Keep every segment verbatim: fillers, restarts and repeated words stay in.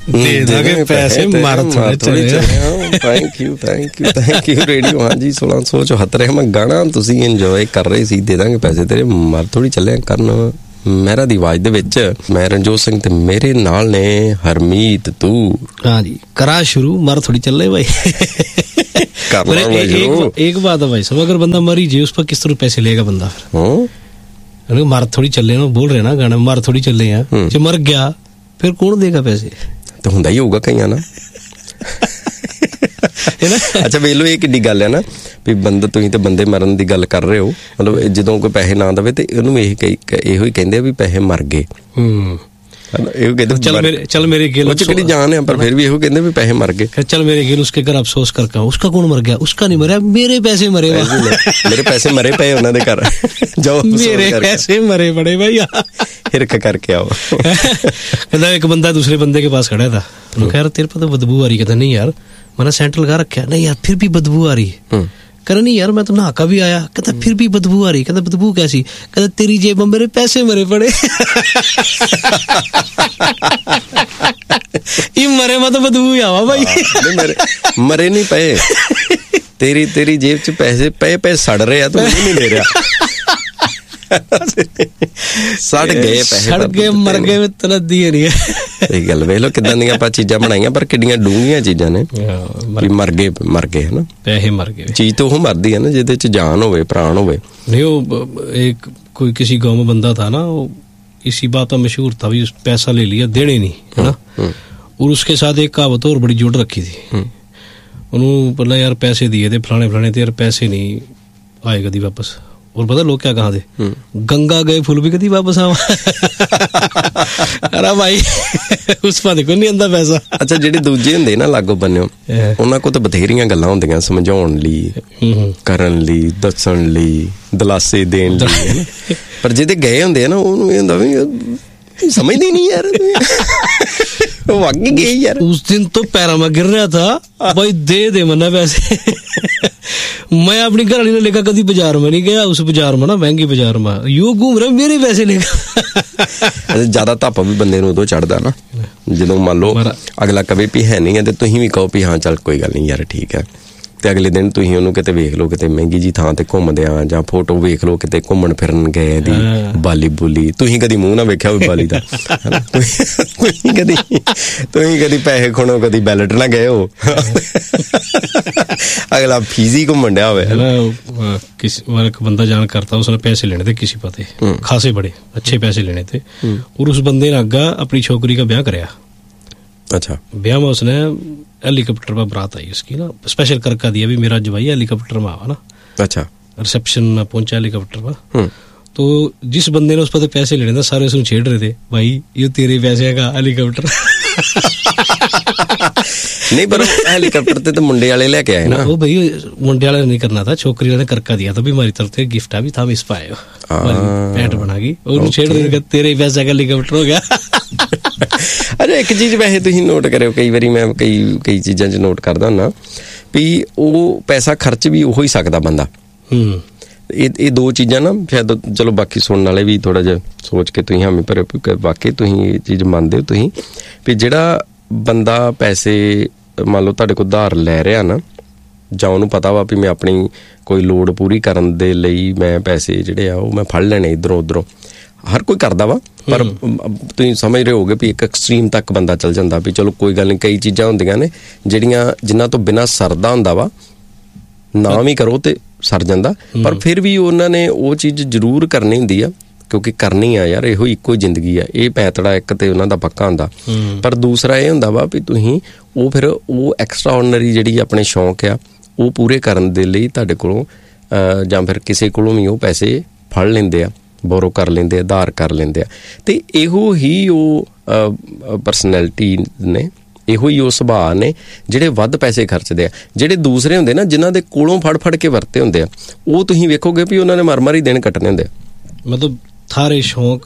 ਦੇ ਦਾਂਗੇ ਪੈਸੇ ਮਰ ਥੋੜੇ ਚੱਲੇ। Thank you thank you thank you radio. ਹਾਂਜੀ ਸੋਲਾਂ ਸੌ ਚੁਹੱਤਰ ਮੈਂ ਗਾਣਾ ਤੁਸੀਂ ਇੰਜੋਏ ਕਰ ਰਹੇ ਸੀ। ਦੇ ਦਾਂਗੇ ਪੈਸੇ ਤੇਰੇ ਮਰ ਥੋੜੀ ਚੱਲੇ ਕਰਨ ਮਹਿਰਾ ਦੀ ਆਵਾਜ਼ ਦੇ ਵਿੱਚ। ਮੈਂ ਰਣਜੋਤ ਸਿੰਘ ਤੇ ਮੇਰੇ ਨਾਲ ਨੇ ਹਰਮੀਤ ਤੂੰ। ਹਾਂਜੀ ਕਰਾ शुरू मर थोड़ी चल रहे भाई। एक, एक बात है भाई साहब, अगर बंदा मर ही जाए उस पर किस तरह पैसे लेगा बंदा? फिर मर थोड़ी चले ना बोल रहे ना गाना, मर थोड़ी चले हैं। जो मर गया फिर कौन देगा पैसे? तो ਹੁੰਦਾ ਹੀ ਹੋਊਗਾ ਕਈਆਂ ਨਾਲ। ਅੱਛਾ ਵੇਖ ਲਓ ਇਹ ਕਿੱਡੀ ਗੱਲ ਹੈ ਨਾ ਵੀ ਬੰਦਾ ਤੁਸੀਂ ਤੇ ਬੰਦੇ ਮਰਨ ਦੀ ਗੱਲ ਕਰ ਰਹੇ ਹੋ, ਮਤਲਬ ਜਦੋਂ ਕੋਈ ਪੈਸੇ ਨਾ ਦੇਵੇ ਤੇ ਉਹਨੂੰ ਇਹ ਇਹੋ ਹੀ ਕਹਿੰਦੇ ਆ ਵੀ ਪੈਸੇ ਮਰ ਗਏ। ਇਹੋ ਕਹਿੰਦੇ चल मेरे चल मेरे गेल ਕਿਹੜੀ ਜਾਨ ਹੈ, ਪਰ ਫਿਰ ਵੀ ਇਹੋ ਕਹਿੰਦੇ ਵੀ ਪੈਸੇ ਮਰ ਗਏ। चल मेरे गेल उसके घर अफसोस करके उसका कौन मर गया? उसका नहीं मरा, मेरे पैसे मरे। ਮੇਰੇ ਪੈਸੇ ਮਰੇ ਪਏ ਉਹਨਾਂ ਦੇ ਘਰ, ਜਾਓ मेरे पैसे मरे पड़े भाई। हिरक करके आओ। कहता एक बंदा दूसरे बंदे के पास खड़ा था, कह रहा तेरे पर तो बदबू आ रही। कहता नहीं यार मैंने सेंट लगा रखा है। नहीं यार फिर भी बदबू आ रही है। कह रहा नहीं यार मैं तो नहा का भी आया। कहता फिर भी बदबू आ रही। कहता बदबू कैसी? कहता तेरी जेब में मेरे पैसे मरे पड़े। ये मरे में तो बदबू ही आवा भाई। मरे मरे नहीं पे, तेरी तेरी जेब च पैसे पे पे सड़ रहे हैं, तू नहीं ले रहा। ਸੜ ਗਏ ਪੈਸੇ, ਸੜ ਗਏ ਮਰ ਗਏ ਵਿੱਚ ਤਨਦੀ ਨਹੀਂ ਹੈ। ਇਹ ਗੱਲ ਵੇਖ ਲਓ ਕਿੱਦਾਂ ਦੀਆਂ ਆਪਾਂ ਚੀਜ਼ਾਂ ਬਣਾਈਆਂ, ਪਰ ਕਿੱਡੀਆਂ ਡੂੰਘੀਆਂ ਚੀਜ਼ਾਂ ਨੇ ਵੀ ਮਰ ਗਏ ਮਰ ਗਏ ਹਨਾ, ਪੈਸੇ ਮਰ ਗਏ। ਚੀਜ਼ ਤਾਂ ਉਹ ਮਰਦੀ ਹੈ ਨਾ ਜਿਹਦੇ ਚ ਜਾਨ ਹੋਵੇ, ਪ੍ਰਾਣ ਹੋਵੇ। नहीं वो एक कोई किसी गांव में बंदा था ना, वो इसी बात का मशहूर था भी पैसा ले लिया देने नहीं है ना, और उसके साथ एक कहावत और बड़ी जोड़ रखी थी। उन्होंने पहले यार पैसे दिए थे फलाने फलाने थे, यार पैसे नहीं आए कभी वापस। और पता लोग क्या कहा थे? गंगा गए फुल भी कभी वापस आवा। अरे भाई उस पर देखो नहीं आंदा पैसा। ਅੱਛਾ ਜਿਹੜੇ ਦੂਜੇ ਹੁੰਦੇ ਨਾ ਲਾਗੋ ਬੰਨਿਓ, ਉਹਨਾਂ ਕੋਲ ਤਾਂ ਬਥੇਰੀਆਂ ਗੱਲਾਂ ਹੁੰਦੀਆਂ ਸਮਝਾਉਣ ਲਈ, ਕਰਨ ਲਈ, ਦੱਸਣ ਲਈ, ਦਲਾਸੇ ਦੇਣ ਲਈ, ਪਰ ਜਿਹਦੇ ਗਏ ਹੁੰਦੇ ਆ ਨਾ ਉਹਨੂੰ ਇਹ ਹੁੰਦਾ ਵੀ ਸਮਝਦੇ ਨਹੀਂ ਯਾਰ, वो आगे गए यार। उस दिन तो पैरा में गिर रहा था भाई, दे दे मना पैसे। मैं अपनी घर वाली ने लेकर कभी बाजार में नहीं गया, उस बाजार में ना महंगी बाजार में यू घूम रहा मेरे पैसे लेकर। ज्यादा ਧਾਪਾ ਵੀ ਬੰਦੇ ਨੂੰ ਉਦੋਂ ਚੜਦਾ ਨਾ ਜਦੋਂ ਮੰਨ ਲਓ ਅਗਲਾ ਕਵੇ ਵੀ ਹੈ ਨਹੀਂ ਹੈ ਤੇ ਤੁਸੀਂ ਵੀ ਕਹੋ ਵੀ ਹਾਂ ਚੱਲ ਕੋਈ ਗੱਲ ਨਹੀਂ ਯਾਰ ਠੀਕ ਹੈ, ਤੇ ਅਗਲੇ ਦਿਨ ਤੁਸੀਂ ਉਹਨੂੰ ਕਿਤੇ ਵੇਖ ਲਓ ਕਿਤੇ ਮਹਿੰਗੀ ਜੀ ਥਾਂ ਤੇ ਘੁੰਮਦੇ ਆ, ਜਾਂ ਫੋਟੋ ਵੇਖ ਲਓ ਕਿਤੇ ਘੁੰਮਣ ਫਿਰਨ ਗਏ ਦੀ ਬਾਲੀ ਬੁਲੀ, ਤੁਸੀਂ ਕਦੀ ਮੂੰਹ ਨਾ ਵੇਖਿਆ ਹੋਵੇ ਬਾਲੀ ਦਾ, ਤੁਸੀਂ ਕਦੀ ਤੁਸੀਂ ਕਦੀ ਪੈਸੇ ਖੋਣੋ ਕਦੀ ਬੈਲਟ ਨਾ ਗਏ ਹੋ, ਅਗਲਾ ਫੀਜੀ ਘੁੰਮਣ ਡਿਆ ਹੋਵੇ। किसी एक बंदा जान करता, उसने पैसे लेने थे किसी पाते खासे बड़े अच्छे पैसे लेने थे, और उस बंदे ने अग्गा अपनी छोकरी का ब्याह कराया। अच्छा ब्याह में उसने हेलीकॉप्टर पर बारात आई उसकी ना, स्पेशल करका दिया भी मेरा जवाई हेलीकॉप्टर में आवा ना। अच्छा रिसेप्शन में पहुंचा हेलीकॉप्टर पर, तो जिस बंदे ने उस पर पैसे लेने थे सारे उसने छेड़ रहे थे, भाई ये तेरे पैसे का हेलीकॉप्टर। नहीं पर हेलीकॉप्टर ते तो मुंडे वाले लेके आए ना, वो भाई मुंडे वाले नहीं करना था, छोकरी ने करका दिया था भी हमारी तरफ से गिफ्ट है भी था, हम इस पाए पैंट बना गई और छेड़ रहे थे तेरे पैसे का हेलीकॉप्टर हो गया। ਅੱਛਾ ਇੱਕ ਚੀਜ਼ ਵੈਸੇ ਤੁਸੀਂ ਨੋਟ ਕਰਿਓ, ਕਈ ਵਾਰੀ ਮੈਂ ਕਈ ਕਈ ਚੀਜ਼ਾਂ 'ਚ ਨੋਟ ਕਰਦਾ ਹੁੰਦਾ ਵੀ ਉਹ ਪੈਸਾ ਖਰਚ ਵੀ ਉਹੋ ਹੀ ਸਕਦਾ ਬੰਦਾ। ਇਹ ਇਹ ਦੋ ਚੀਜ਼ਾਂ ਨਾ ਸ਼ਾਇਦ ਚਲੋ ਬਾਕੀ ਸੁਣਨ ਵਾਲੇ ਵੀ ਥੋੜਾ ਜਿਹਾ ਸੋਚ ਕੇ ਤੁਸੀਂ ਹਾਮੀ ਭਰਿਓ ਕਿ ਵਾਕਈ ਤੁਸੀਂ ਇਹ ਚੀਜ਼ ਮੰਨਦੇ ਹੋ ਤੁਸੀਂ ਵੀ ਜਿਹੜਾ ਬੰਦਾ ਪੈਸੇ ਮੰਨ ਲਓ ਤੁਹਾਡੇ ਕੋਲ ਉਧਾਰ ਲੈ ਰਿਹਾ ਨਾ, ਜਾਂ ਉਹਨੂੰ ਪਤਾ ਵਾ ਵੀ ਮੈਂ ਆਪਣੀ ਕੋਈ ਲੋੜ ਪੂਰੀ ਕਰਨ ਦੇ ਲਈ ਮੈਂ ਪੈਸੇ ਜਿਹੜੇ ਆ ਉਹ ਮੈਂ ਫੜ ਲੈਣੇ ਇੱਧਰੋਂ ਉੱਧਰੋਂ, ਹਰ ਕੋਈ ਕਰਦਾ ਵਾ, ਪਰ ਤੁਸੀਂ ਸਮਝ ਰਹੇ ਹੋਗੇ ਵੀ ਇੱਕ ਐਕਸਟ੍ਰੀਮ ਤੱਕ ਬੰਦਾ ਚੱਲ ਜਾਂਦਾ ਵੀ ਚਲੋ ਕੋਈ ਗੱਲ ਨਹੀਂ, ਕਈ ਚੀਜ਼ਾਂ ਹੁੰਦੀਆਂ ਨੇ ਜਿਹੜੀਆਂ ਜਿਨ੍ਹਾਂ ਤੋਂ ਬਿਨਾਂ ਸਰਦਾ ਹੁੰਦਾ ਵਾ, ਨਾ ਵੀ ਕਰੋ ਤੇ ਸਰ ਜਾਂਦਾ, ਪਰ ਫਿਰ ਵੀ ਉਹਨਾਂ ਨੇ ਉਹ ਚੀਜ਼ ਜ਼ਰੂਰ ਕਰਨੀ ਹੁੰਦੀ ਆ ਕਿਉਂਕਿ ਕਰਨੀ ਆ ਯਾਰ, ਇਹੋ ਇੱਕੋ ਜ਼ਿੰਦਗੀ ਆ, ਇਹ ਪੈਂਤੜਾ ਇੱਕ ਤੇ ਉਹਨਾਂ ਦਾ ਪੱਕਾ ਹੁੰਦਾ। ਪਰ ਦੂਸਰਾ ਇਹ ਹੁੰਦਾ ਵਾ ਵੀ ਤੁਸੀਂ ਉਹ ਫਿਰ ਉਹ ਐਕਸਟਰਾ ਆਰਡੀਨਰੀ ਜਿਹੜੀ ਆਪਣੇ ਸ਼ੌਂਕ ਆ ਉਹ ਪੂਰੇ ਕਰਨ ਦੇ ਲਈ ਤੁਹਾਡੇ ਕੋਲੋਂ ਜਾਂ ਫਿਰ ਕਿਸੇ ਕੋਲੋਂ ਵੀ ਉਹ ਪੈਸੇ ਫੜ ਲੈਂਦੇ ਆ, ਬੋਰੋ ਕਰ ਲੈਂਦੇ ਆ, ਉਧਾਰ ਕਰ ਲੈਂਦੇ ਆ, ਤੇ ਇਹੋ ਹੀ ਉਹ ਪਰਸਨੈਲਿਟੀ ਨੇ, ਇਹੋ ਹੀ ਉਹ ਸੁਭਾਅ ਨੇ ਜਿਹੜੇ ਵੱਧ ਪੈਸੇ ਖਰਚਦੇ ਆ। ਜਿਹੜੇ ਦੂਸਰੇ ਹੁੰਦੇ ਨਾ ਜਿਨ੍ਹਾਂ ਦੇ ਕੋਲੋਂ ਫੜ ਫੜ ਕੇ ਵਰਤੇ ਹੁੰਦੇ ਆ, ਉਹ ਤੁਸੀਂ ਵੇਖੋਗੇ ਵੀ ਉਹਨਾਂ ਨੇ ਮਰ ਮਰ ਹੀ ਦਿਨ ਕੱਟਣੇ ਹੁੰਦੇ ਆ। ਮਤਲਬ ਥਾਰੇ ਸ਼ੌਂਕ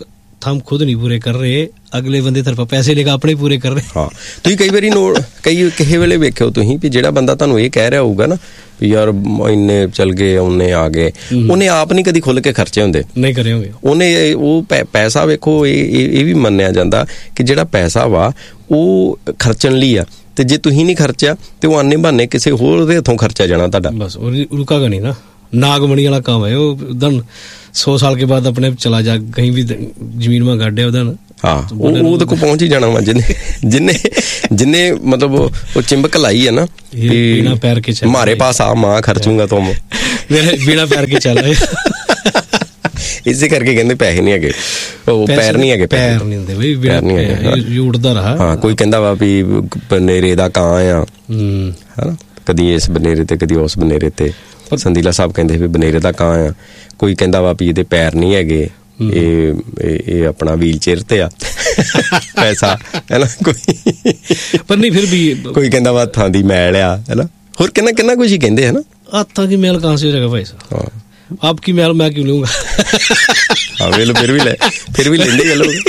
हम खुद नहीं पूरे कर रहे, अगले बंदे तरफा पैसे लेकर अपने पूरे कर रहे। ਹਾਂ ਤੁਸੀਂ ਕਈ ਵਾਰੀ ਨੋਟ ਕਈ ਕਿਸੇ ਵੇਲੇ ਵੇਖਿਓ ਤੁਸੀਂ ਵੀ ਜਿਹੜਾ ਬੰਦਾ ਤੁਹਾਨੂੰ ਇਹ ਕਹਿ ਰਿਹਾ ਹੋਊਗਾ ਨਾ ਵੀ ਯਾਰ ਇੰਨੇ ਚੱਲ ਗਏ ਉਹਨੇ ਆ ਗਏ, ਉਹਨੇ ਆਪ ਨਹੀਂ ਕਦੀ ਖੁੱਲ ਕੇ ਖਰਚੇ ਹੁੰਦੇ, ਨਹੀਂ ਕਰੇ ਹੋਗੇ ਉਹਨੇ। ਉਹ ਪੈਸਾ ਵੇਖੋ, ਇਹ ਇਹ ਵੀ ਮੰਨਿਆ ਜਾਂਦਾ ਕਿ ਜਿਹੜਾ ਪੈਸਾ ਵਾ ਉਹ ਖਰਚਣ ਲਈ ਆ, ਤੇ ਜੇ ਤੁਸੀਂ ਨਹੀਂ ਖਰਚਿਆ ਤੇ ਉਹ ਆਨੇ ਬਹਾਨੇ ਕਿਸੇ ਹੋਰ ਦੇ ਹੱਥੋਂ ਖਰਚਿਆ ਜਾਣਾ ਤੁਹਾਡਾ। बस और रुका नहीं ना, नागमणि वाला काम है वो। उधर सौ साल के बाद अपने चला जा कहीं भी जमीन में गाड़े उधर। हाँ वो ਉਹਦੇ ਕੋਲ ਪਹੁੰਚ ਹੀ ਜਾਣਾ ਵਾ ਜਿੰਨੇ ਜਿੰਨੇ ਜਿੰਨੇ मतलब ਉਹ ਚਿੰਬਕ ਲਾਈ ਹੈ ਨਾ बिना पैर के चल, हमारे पास आ माँ खर्चूंगा तुम, बिना पैर के चल ਇਸੇ ਕਰਕੇ ਕਹਿੰਦੇ ਪੈਸੇ ਨਹੀਂ ਹੈਗੇ, ਉਹ ਪੈਰ ਨਹੀਂ ਹੈਗੇ, ਪੈਰ ਨਹੀਂ ਹੁੰਦੇ ਬਈ, ਪੈਰ ਨਹੀਂ ਹੈਗੇ, ਉੜਦਾ ਰਹਾ। ਹਾਂ ਕੋਈ ਕਹਿੰਦਾ ਵਾ ਵੀ ਬਨੇਰੇ ਦਾ ਕਾਂ ਆ ਹਨਾ, ਕਦੀ ਇਸ ਬਨੇਰੇ ਤੇ ਕਦੀ ਉਸ ਬਨੇਰੇ ਤੇ। ਸੰਦੀਲਾ ਸਾਹਿਬ ਕਹਿੰਦੇ ਵੀ ਬਨੇਰੇ ਦਾ ਕਾਂ ਆ। ਕੋਈ ਕਹਿੰਦਾ ਵਾ ਵੀ ਇਹਦੇ ਪੈਰ ਨਹੀਂ ਹੈਗੇ, ਇਹ ਇਹ ਆਪਣਾ ਵੀਲ ਚੇਅਰ ਤੇ ਆ ਪੈਸਾ ਹੈ ਨਾ। ਕੋਈ ਪਰ ਨਹੀਂ ਫਿਰ ਵੀ ਕੋਈ ਕਹਿੰਦਾ ਵਾ ਹੱਥਾਂ ਦੀ ਮੈਲ ਆ ਹੈ ਨਾ, ਹੋਰ ਕਿੰਨਾ ਕਿੰਨਾ ਕੁਝ ਹੀ ਕਹਿੰਦੇ ਹੈ ਨਾ। ਹੱਥਾਂ ਦੀ ਮੈਲ ਕਹਾਂ ਸੇ ਹੋ ਜਾਏਗਾ ਭਾਈ ਸਾਹਿਬ, ਹਾਂ आपकी मैल मैं क्यों लूंगा। हाँ वे लो फिर भी ले फिर भी लेंगे ये लोग।